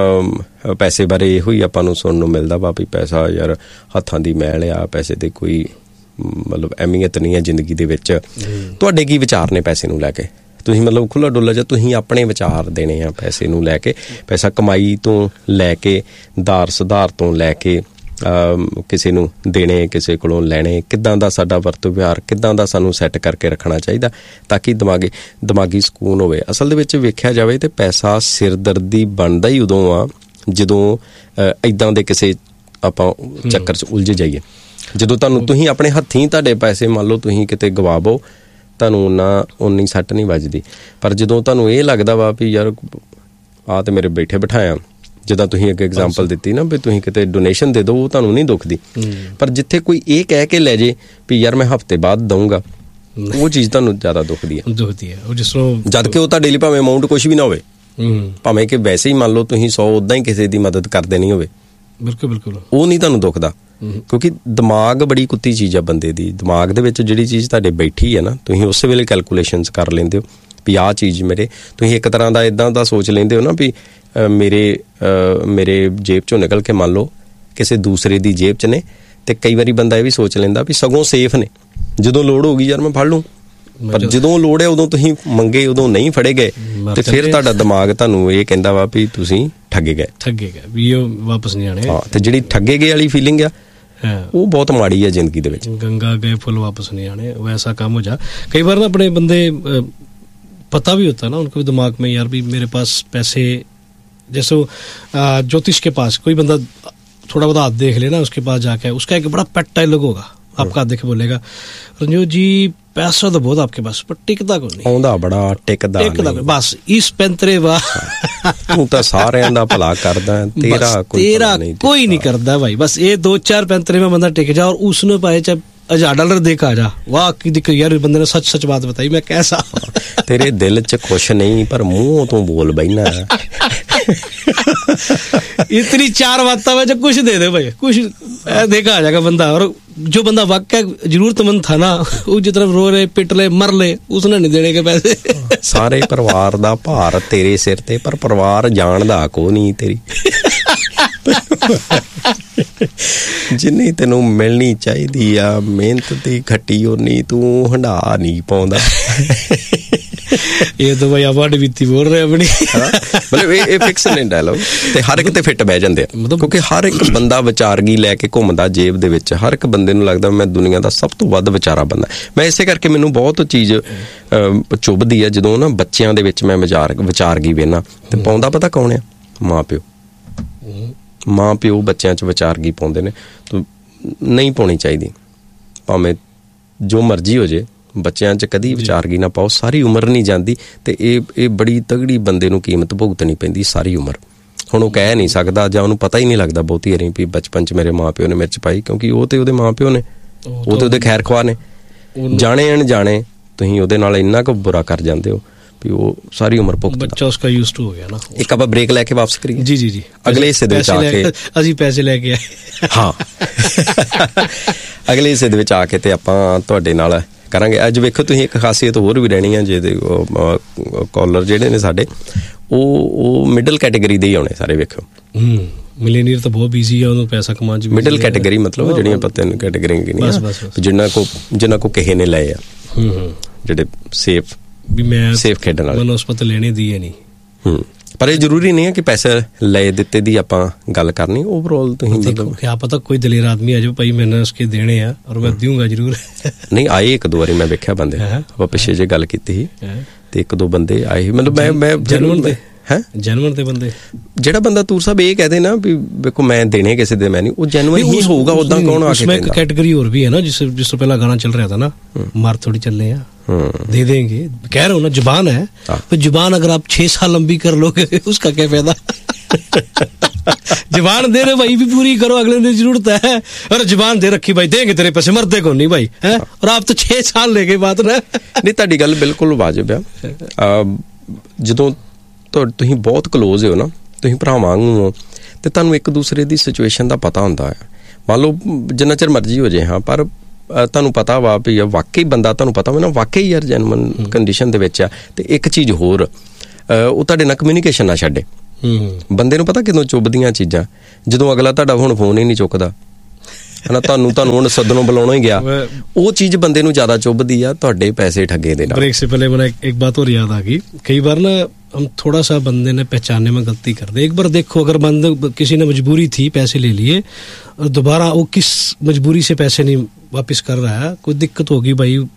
ਪੈਸੇ ਬਾਰੇ ਇਹੋ ਹੀ ਆਪਾਂ ਨੂੰ ਸੁਣਨ ਨੂੰ ਮਿਲਦਾ ਵਾ ਵੀ ਪੈਸਾ ਯਾਰ ਹੱਥਾਂ ਦੀ ਮੈਲ ਆ, ਪੈਸੇ ਦੀ ਕੋਈ ਮਤਲਬ ਅਹਿਮੀਅਤ ਨਹੀਂ ਹੈ ਜ਼ਿੰਦਗੀ ਦੇ ਵਿੱਚ। ਤੁਹਾਡੇ ਕੀ ਵਿਚਾਰ ਨੇ ਪੈਸੇ ਨੂੰ ਲੈ ਕੇ? ਤੁਸੀਂ ਮਤਲਬ ਖੁੱਲ੍ਹਾ ਡੁੱਲਾ ਜਾਂ ਤੁਸੀਂ ਆਪਣੇ ਵਿਚਾਰ ਦੇਣੇ ਆ ਪੈਸੇ ਨੂੰ ਲੈ ਕੇ? ਪੈਸਾ ਕਮਾਈ ਤੋਂ ਲੈ ਕੇ, ਦਾਰ ਸੁਧਾਰ ਤੋਂ ਲੈ ਕੇ, ਕਿਸੇ ਨੂੰ ਦੇਣੇ, ਕਿਸੇ ਕੋਲੋਂ ਲੈਣੇ, ਕਿੱਦਾਂ ਦਾ ਸਾਡਾ ਵਰਤੋਂ ਵਿਹਾਰ, ਕਿੱਦਾਂ ਦਾ ਸਾਨੂੰ ਸੈੱਟ ਕਰਕੇ ਰੱਖਣਾ ਚਾਹੀਦਾ ਤਾਂ ਕਿ ਦਿਮਾਗੀ ਦਿਮਾਗੀ ਸਕੂਨ ਹੋਵੇ। ਅਸਲ ਦੇ ਵਿੱਚ ਵੇਖਿਆ ਜਾਵੇ ਤਾਂ ਪੈਸਾ ਸਿਰਦਰਦੀ ਬਣਦਾ ਹੀ ਉਦੋਂ ਆ ਜਦੋਂ ਇੱਦਾਂ ਦੇ ਕਿਸੇ ਆਪਾਂ ਚੱਕਰ 'ਚ ਉਲਝ ਜਾਈਏ। ਜਦੋਂ ਤੁਹਾਨੂੰ ਤੁਸੀਂ ਆਪਣੇ ਹੱਥੀਂ ਤੁਹਾਡੇ ਪੈਸੇ ਮੰਨ ਲਓ ਤੁਸੀਂ ਕਿਤੇ ਗਵਾਵੋ, ਤੁਹਾਨੂੰ ਓਨਾ ਓਨੀ ਸੱਟ ਨਹੀਂ ਵੱਜਦੀ। ਪਰ ਜਦੋਂ ਤੁਹਾਨੂੰ ਇਹ ਲੱਗਦਾ ਵਾ ਵੀ ਯਾਰ ਆਹ ਤੇ ਮੇਰੇ ਬੈਠੇ ਬਿਠਾਇਆ, ਜਿੱਦਾਂ ਤੁਸੀਂ ਇੱਕ ਐਗਜ਼ਾਮਪਲ ਦਿੱਤੀ ਨਾ ਵੀ ਤੁਸੀਂ ਕਿਤੇ ਡੋਨੇਸ਼ਨ ਦੇ ਦਿਓ, ਉਹ ਤੁਹਾਨੂੰ ਨਹੀਂ ਦੁਖਦੀ। ਪਰ ਜਿੱਥੇ ਕੋਈ ਇਹ ਕਹਿ ਕੇ ਲੈ ਜੇ ਵੀ ਯਾਰ ਮੈਂ ਹਫ਼ਤੇ ਬਾਅਦ ਦਊਂਗਾ, ਉਹ ਚੀਜ਼ ਤੁਹਾਨੂੰ ਜ਼ਿਆਦਾ ਦੁਖਦੀ ਹੈ ਦੁਖਦੀ ਹੈ ਜਿਸ ਤਰ੍ਹਾਂ ਜਦ ਕਿ ਉਹ ਤੁਹਾਡੇ ਲਈ ਭਾਵੇਂ ਅਮਾਊਂਟ ਕੁਛ ਵੀ ਨਾ ਹੋਵੇ, ਭਾਵੇਂ ਕਿ ਵੈਸੇ ਹੀ ਮੰਨ ਲਓ ਤੁਸੀਂ ਸੌ ਉੱਦਾਂ ਹੀ ਕਿਸੇ ਦੀ ਮਦਦ ਕਰ ਦੇਣੀ ਹੋਵੇ, ਬਿਲਕੁਲ ਬਿਲਕੁਲ ਉਹ ਨਹੀਂ ਤੁਹਾਨੂੰ ਦੁਖਦਾ। ਕਿਉਂਕਿ ਦਿਮਾਗ ਬੜੀ ਕੁੱਤੀ ਚੀਜ਼ ਆ ਬੰਦੇ ਦੀ। ਦਿਮਾਗ ਦੇ ਵਿੱਚ ਜਿਹੜੀ ਚੀਜ਼ ਤੁਹਾਡੇ ਬੈਠੀ ਹੈ ਨਾ, ਤੁਸੀਂ ਉਸੇ ਵੇਲੇ ਕੈਲਕੂਲੇਸ਼ਨਸ ਕਰ ਲੈਂਦੇ ਹੋ ਵੀ ਆਹ ਚੀਜ਼ ਮੇਰੇ, ਤੁਸੀਂ ਇੱਕ ਤਰ੍ਹਾਂ ਦਾ ਇੱਦਾਂ ਦਾ ਸੋਚ ਲੈਂਦੇ ਹੋ ਨਾ ਵੀ ਮੇਰੇ ਮੇਰੇ ਜੇਬ 'ਚੋਂ ਨਿਕਲ ਕੇ ਮੰਨ ਲਓ ਕਿਸੇ ਦੂਸਰੇ ਦੀ ਜੇਬ 'ਚ ਨੇ। ਤੇ ਕਈ ਵਾਰੀ ਬੰਦਾ ਇਹ ਵੀ ਸੋਚ ਲੈਂਦਾ ਵੀ ਸਗੋਂ ਸੇਫ ਨੇ, ਜਦੋਂ ਲੋੜ ਹੋ ਗਈ ਯਾਰ ਮੈਂ ਫੜ ਲੂੰ। ਪਰ ਜਦੋਂ ਲੋੜ ਹੈ ਉਦੋਂ ਤੁਸੀਂ ਮੰਗੇ, ਉਦੋਂ ਨਹੀਂ ਫੜੇ ਗਏ, ਤੇ ਫਿਰ ਤੁਹਾਡਾ ਦਿਮਾਗ ਤੁਹਾਨੂੰ ਇਹ ਕਹਿੰਦਾ ਵਾ ਵੀ ਤੁਸੀਂ ਠੱਗੇ ਗਏ ਠੱਗੇ ਗਏ ਵੀ ਉਹ ਵਾਪਸ ਨਹੀਂ ਆਣੇ। ਹਾਂ, ਤੇ ਜਿਹੜੀ ਠੱਗੇ ਗਏ ਵਾਲੀ ਫੀਲਿੰਗ ਆ ਉਹ ਬਹੁਤ ਮਾੜੀ ਹੈ ਜ਼ਿੰਦਗੀ ਦੇ ਵਿੱਚ। ਗੰਗਾ ਗਏ ਫੁੱਲ ਵਾਪਸ नहीं आने, वैसा काम हो जा। कई बार ना अपने बंदे पता भी होता है ना उनको दिमाग में, यार भी मेरे पास पैसे, जैसे ज्योतिष के पास कोई बंदा थोड़ा बहुत हाथ देख लेना, उसके पास जाके उसका एक बड़ा पेट डायलॉग होगा, आपका हाथ देखे बोलेगा रंजू जी पैसा तो बहुत आपके पास पर टिकदा को नहीं, आउंदा बड़ा टिकदा नहीं, बस इस पैंतरे वा तू तो सारिਆਂ ਦਾ ਭਲਾ ਕਰਦਾ, ਤੇਰਾ ਕੋਈ ਤੇਰਾ ਕੋਈ ਨਹੀਂ ਕਰਦਾ ਭਾਈ। ਬਸ ਇਹ ਦੋ ਚਾਰ ਪੈਂਤਰੇ में बंदा टिक जा और उसने पाए चाहे हजार डॉलर देखा जा, वाह की दिक्कत यार बंदे ने सच सच बात बताई, मैं कैसा तेरे दिल च खुश नहीं पर मुंह तो बोल बैना इतनी चार बातें में जो कुछ दे दे भाई, कुछ देखा आ जाएगा बंदा। और जो बंदा वाकई जरूरतमंद था ना, वो जितना रो ले पिट ले मर ले, उसने नहीं देने के पैसे। सारे परिवार दा भार तेरे सिर ते, पर परिवार जानदा को नहीं तेरी जिन्नी तेनू मिलनी चाहिदी आ, मेहनत दी खट्टी उन्नी तू हंडा नहीं पाउंदा। ये तो भाई आवाड बीती बोल रहे अपनी मतलब ਇਹ ਇਹ ਫਿਕਸ ਨਹੀਂ ਡਾਇਲੌਗ ਤੇ ਹਰ ਇੱਕ ਤੇ ਫਿੱਟ ਬਹਿ ਜਾਂਦੇ ਆ, ਕਿਉਂਕਿ ਹਰ ਇੱਕ ਬੰਦਾ ਵਿਚਾਰਗੀ ਲੈ ਕੇ ਘੁੰਮਦਾ ਜੇਬ ਦੇ ਵਿੱਚ। ਹਰ ਇੱਕ ਬੰਦੇ ਨੂੰ ਲੱਗਦਾ ਮੈਂ ਦੁਨੀਆ ਦਾ ਸਭ ਤੋਂ ਵੱਧ ਵਿਚਾਰਾ ਬੰਦਾ। ਮੈਂ ਇਸੇ ਕਰਕੇ ਮੈਨੂੰ ਬਹੁਤ ਚੀਜ਼ ਚੁੱਭਦੀ ਆ ਜਦੋਂ ਨਾ ਬੱਚਿਆਂ ਦੇ ਵਿੱਚ ਮੈਂ ਵਿਚਾਰ ਵਿਚਾਰਗੀ ਵੇਖਣਾ, ਤੇ ਪਾਉਂਦਾ ਪਤਾ ਕੌਣ ਆ? ਮਾਂ ਪਿਓ। ਮਾਂ ਪਿਓ ਬੱਚਿਆਂ 'ਚ ਵਿਚਾਰਗੀ ਪਾਉਂਦੇ ਨੇ, ਤੂੰ ਨਹੀਂ ਪਾਉਣੀ ਚਾਹੀਦੀ। ਭਾਵੇਂ ਜੋ ਮਰਜ਼ੀ ਹੋ ਜੇ, ਬੱਚਿਆਂ 'ਚ ਕਦੀ ਵਿਚਾਰਗੀ ਨਾ ਪਾਓ, ਸਾਰੀ ਉਮਰ ਨਹੀਂ ਜਾਂਦੀ। ਤੇ ਇਹ ਇਹ ਬੜੀ ਤਗੜੀ ਬੰਦੇ ਨੂੰ ਕੀਮਤ ਭੁਗਤਣੀ ਪੈਂਦੀ ਸਾਰੀ ਉਮਰ। ਹੁਣ ਉਹ ਕਹਿ ਨਹੀਂ ਸਕਦਾ ਜਾਂ ਉਹਨੂੰ ਪਤਾ ਹੀ ਨਹੀਂ ਲੱਗਦਾ ਬਹੁਤੀ ਵਾਰੀ ਵੀ ਬਚਪਨ 'ਚ ਮੇਰੇ ਮਾਂ ਪਿਓ ਨੇ ਮਿਰਚ ਪਾਈ, ਕਿਉਂਕਿ ਉਹ ਤੇ ਉਹਦੇ ਮਾਂ ਪਿਓ ਨੇ, ਉਹ ਤੇ ਉਹਦੇ ਖੈਰ ਖਵਾ ਨੇ। ਜਾਣੇ ਅਣਜਾਣੇ ਤੁਸੀਂ ਉਹਦੇ ਨਾਲ ਇੰਨਾ ਕੁ ਬੁਰਾ ਕਰ ਜਾਂਦੇ ਹੋ ਵੀ ਉਹ ਸਾਰੀ ਉਮਰ ਭੁਗਤਦਾ। ਬੱਚਾ ਉਸਕਾ ਯੂਜ਼ ਟੂ ਹੋ ਗਿਆ ਨਾ। ਇੱਕ ਆਪਾਂ ਬ੍ਰੇਕ ਲੈ ਕੇ ਵਾਪਸ ਕਰੀਏ। ਜੀ ਜੀ ਜੀ ਅਗਲੇ ਹਿੱਸੇ ਦੇ ਵਿੱਚ ਆ ਕੇ ਅਸੀਂ ਪੈਸੇ ਲੈ ਕੇ ਆਏ। ਹਾਂ ਅਗਲੇ ਹਿੱਸੇ ਦੇ ਵਿੱਚ ਆ ਕੇ ਤੇ ਆਪਾਂ ਤੁਹਾਡੇ ਨਾਲ ਕਰਾਂਗੇ। ਅੱਜ ਵੇਖੋ ਤੁਸੀਂ ਇੱਕ ਖਾਸੀਅਤ ਹੋਰ ਵੀ ਰਹਿਣੀ ਆ, ਜਿਹਦੇ ਕਾਲਰ ਜਿਹੜੇ ਨੇ ਸਾਡੇ ਉਹ ਉਹ ਮਿਡਲ ਕੈਟੇਗਰੀ ਦੇ ਹੀ ਆਉਣੇ ਸਾਰੇ। ਵੇਖੋ ਮਿਲੀਨੀਅਰ ਤਾਂ ਬਹੁਤ ਬਿਜ਼ੀ ਆ, ਉਹਨੂੰ ਪੈਸਾ ਕਮਾਉਣ 'ਚ। ਮਿਡਲ ਕੈਟੇਗਰੀ ਮਤਲਬ ਜਿਹੜੀਆਂ ਆਪਾਂ ਤਿੰਨ ਕੈਟੇਗਰੀ ਕਿਹੜੀਆਂ, ਜਿਨ੍ਹਾਂ ਕੋ ਜਿਨ੍ਹਾਂ ਕੋ ਕਿਸੇ ਨੇ ਲਏ ਆ, ਜਿਹੜੇ ਸੇਫ ਵੀ ਮੈਂ ਸੇਫ ਖੇਡਣ ਵਾਲੇ, ਮੈਨੂੰ ਉਸ ਪਤ ਲੈਣੇ ਦੀ ਹੈ ਨਹੀਂ। ਹੂੰ ਪਰ ਇਹ ਜ਼ਰੂਰੀ ਨਹੀਂ ਹੈ ਕਿ ਪੈਸੇ ਲਏ ਦਿੱਤੇ ਦੀ ਆਪਾਂ ਗੱਲ ਕਰਨੀ। ਓਵਰਆਲ ਤੁਸੀਂ ਮਤਲਬ ਕਿਆ ਪਤਾ ਕੋਈ ਦਲੇਰ ਆਦਮੀ ਆ ਜਾਵੇ ਭਾਈ ਮੈਨੇ ਉਸਕੇ ਦੇਣੇ ਆ ਔਰ ਮੈਂ ਦਊਂਗਾ ਜ਼ਰੂਰ। ਨਹੀਂ ਆਏ ਇੱਕ ਦੋ ਵਾਰੀ ਮੈਂ ਵੇਖਿਆ ਬੰਦੇ, ਆਪਾਂ ਪਿੱਛੇ ਜੇ ਗੱਲ ਕੀਤੀ ਸੀ ਤੇ ਇੱਕ ਦੋ ਬੰਦੇ ਆਏ, ਮਤਲਬ ਮੈਂ ਮੈਂ ਜਨਮਨ ਦੇ ਹੈ ਜਨਮਨ ਦੇ ਬੰਦੇ ਜਿਹੜਾ ਬੰਦਾ ਤੂਰ ਸਾਹਿਬ ਇਹ ਕਹਦੇ ਨਾ ਵੀ ਵੇਖੋ ਮੈਂ ਦੇਣੇ ਕਿਸੇ ਦੇ ਮੈਂ ਨਹੀਂ, ਉਹ ਜੈਨੂਇਨ ਹੀ ਹੋਊਗਾ। ਉਦਾਂ ਕੌਣ ਆ ਕੇ उसमें एक कैटेगरी और भी है ना, जिस जिस तो पहला गाना चल रहा था ना, मार थोड़ी चल रहे हैं दे देंगे, कह रहे हो ना जुबान है, तो जुबान अगर आप छह साल लंबी कर लोगे उसका क्या फायदा। जुबान दे रहे भाई भी पूरी करो, अगले दिन जरूरत है, और जुबान दे रखी भाई देंगे तेरे पैसे, मरते को नहीं भाई है, और आप तो छह साल ले गए बात ना। नहीं ਤੁਹਾਡੀ ਗੱਲ ਬਿਲਕੁਲ ਵਾਜਬ ਆ। ਜਦੋਂ ਤੁਸੀਂ ਬਹੁਤ ਕਲੋਜ਼ ਹੋ ਨਾ, ਤੁਸੀਂ ਭਰਾਵਾਂ ਵਾਂਗੂ ਹੋ, ਤੇ ਤੁਹਾਨੂੰ ਇੱਕ ਦੂਸਰੇ ਦੀ ਸਿਚੁਏਸ਼ਨ ਦਾ ਪਤਾ ਹੁੰਦਾ ਹੈ। ਮੰਨ ਲਓ ਜਿੰਨਾ ਚਿਰ ਮਰਜ਼ੀ ਹੋ ਜਾਏ, ਹਾਂ, ਪਰ ਤੁਹਾਨੂੰ ਪਤਾ ਵਾ ਵੀ ਵਾਕਈ ਬੰਦਾ, ਤੁਹਾਨੂੰ ਪਤਾ ਵਾ ਨਾ ਵਾਕਈ ਯਾਰ ਜੈਨੂਇਨ ਕੰਡੀਸ਼ਨ ਦੇ ਵਿੱਚ ਆ। ਤੇ ਇੱਕ ਚੀਜ਼ ਹੋਰ, ਉਹ ਤੁਹਾਡੇ ਨਾਲ ਕਮਿਊਨੀਕੇਸ਼ਨ ਨਾ ਛੱਡੇ। ਬੰਦੇ ਨੂੰ ਪਤਾ ਕਿਦੋਂ ਚੁੱਭਦੀਆਂ ਚੀਜ਼ਾਂ, ਜਦੋਂ ਅਗਲਾ ਤੁਹਾਡਾ ਹੁਣ ਫੋਨ ਹੀ ਨਹੀਂ ਚੁੱਕਦਾ ਹਨਾ, ਤੁਹਾਨੂੰ ਤੁਹਾਨੂੰ ਹੁਣ ਸੱਦਣੋਂ ਬੁਲਾਉਣਾ ਹੀ ਗਿਆ, ਉਹ ਚੀਜ਼ ਬੰਦੇ ਨੂੰ ਜ਼ਿਆਦਾ ਚੁੱਭਦੀ ਆ ਤੁਹਾਡੇ ਪੈਸੇ ਠੱਗੇ ਦੇ ਨਾਲ। ब्रेक से पहले मैंने एक बात और याद आ गई, कई बार ना हम थोड़ा सा बंदे ने पहचानने में गलती कर दे। एक बार देखो, अगर बंदे किसी ने मजबूरी थी, पैसे ले लिए, और दोबारा वो किस मजबूरी से पैसे नहीं वापस कर रहा है, कोई दिक्कत होगी भाई,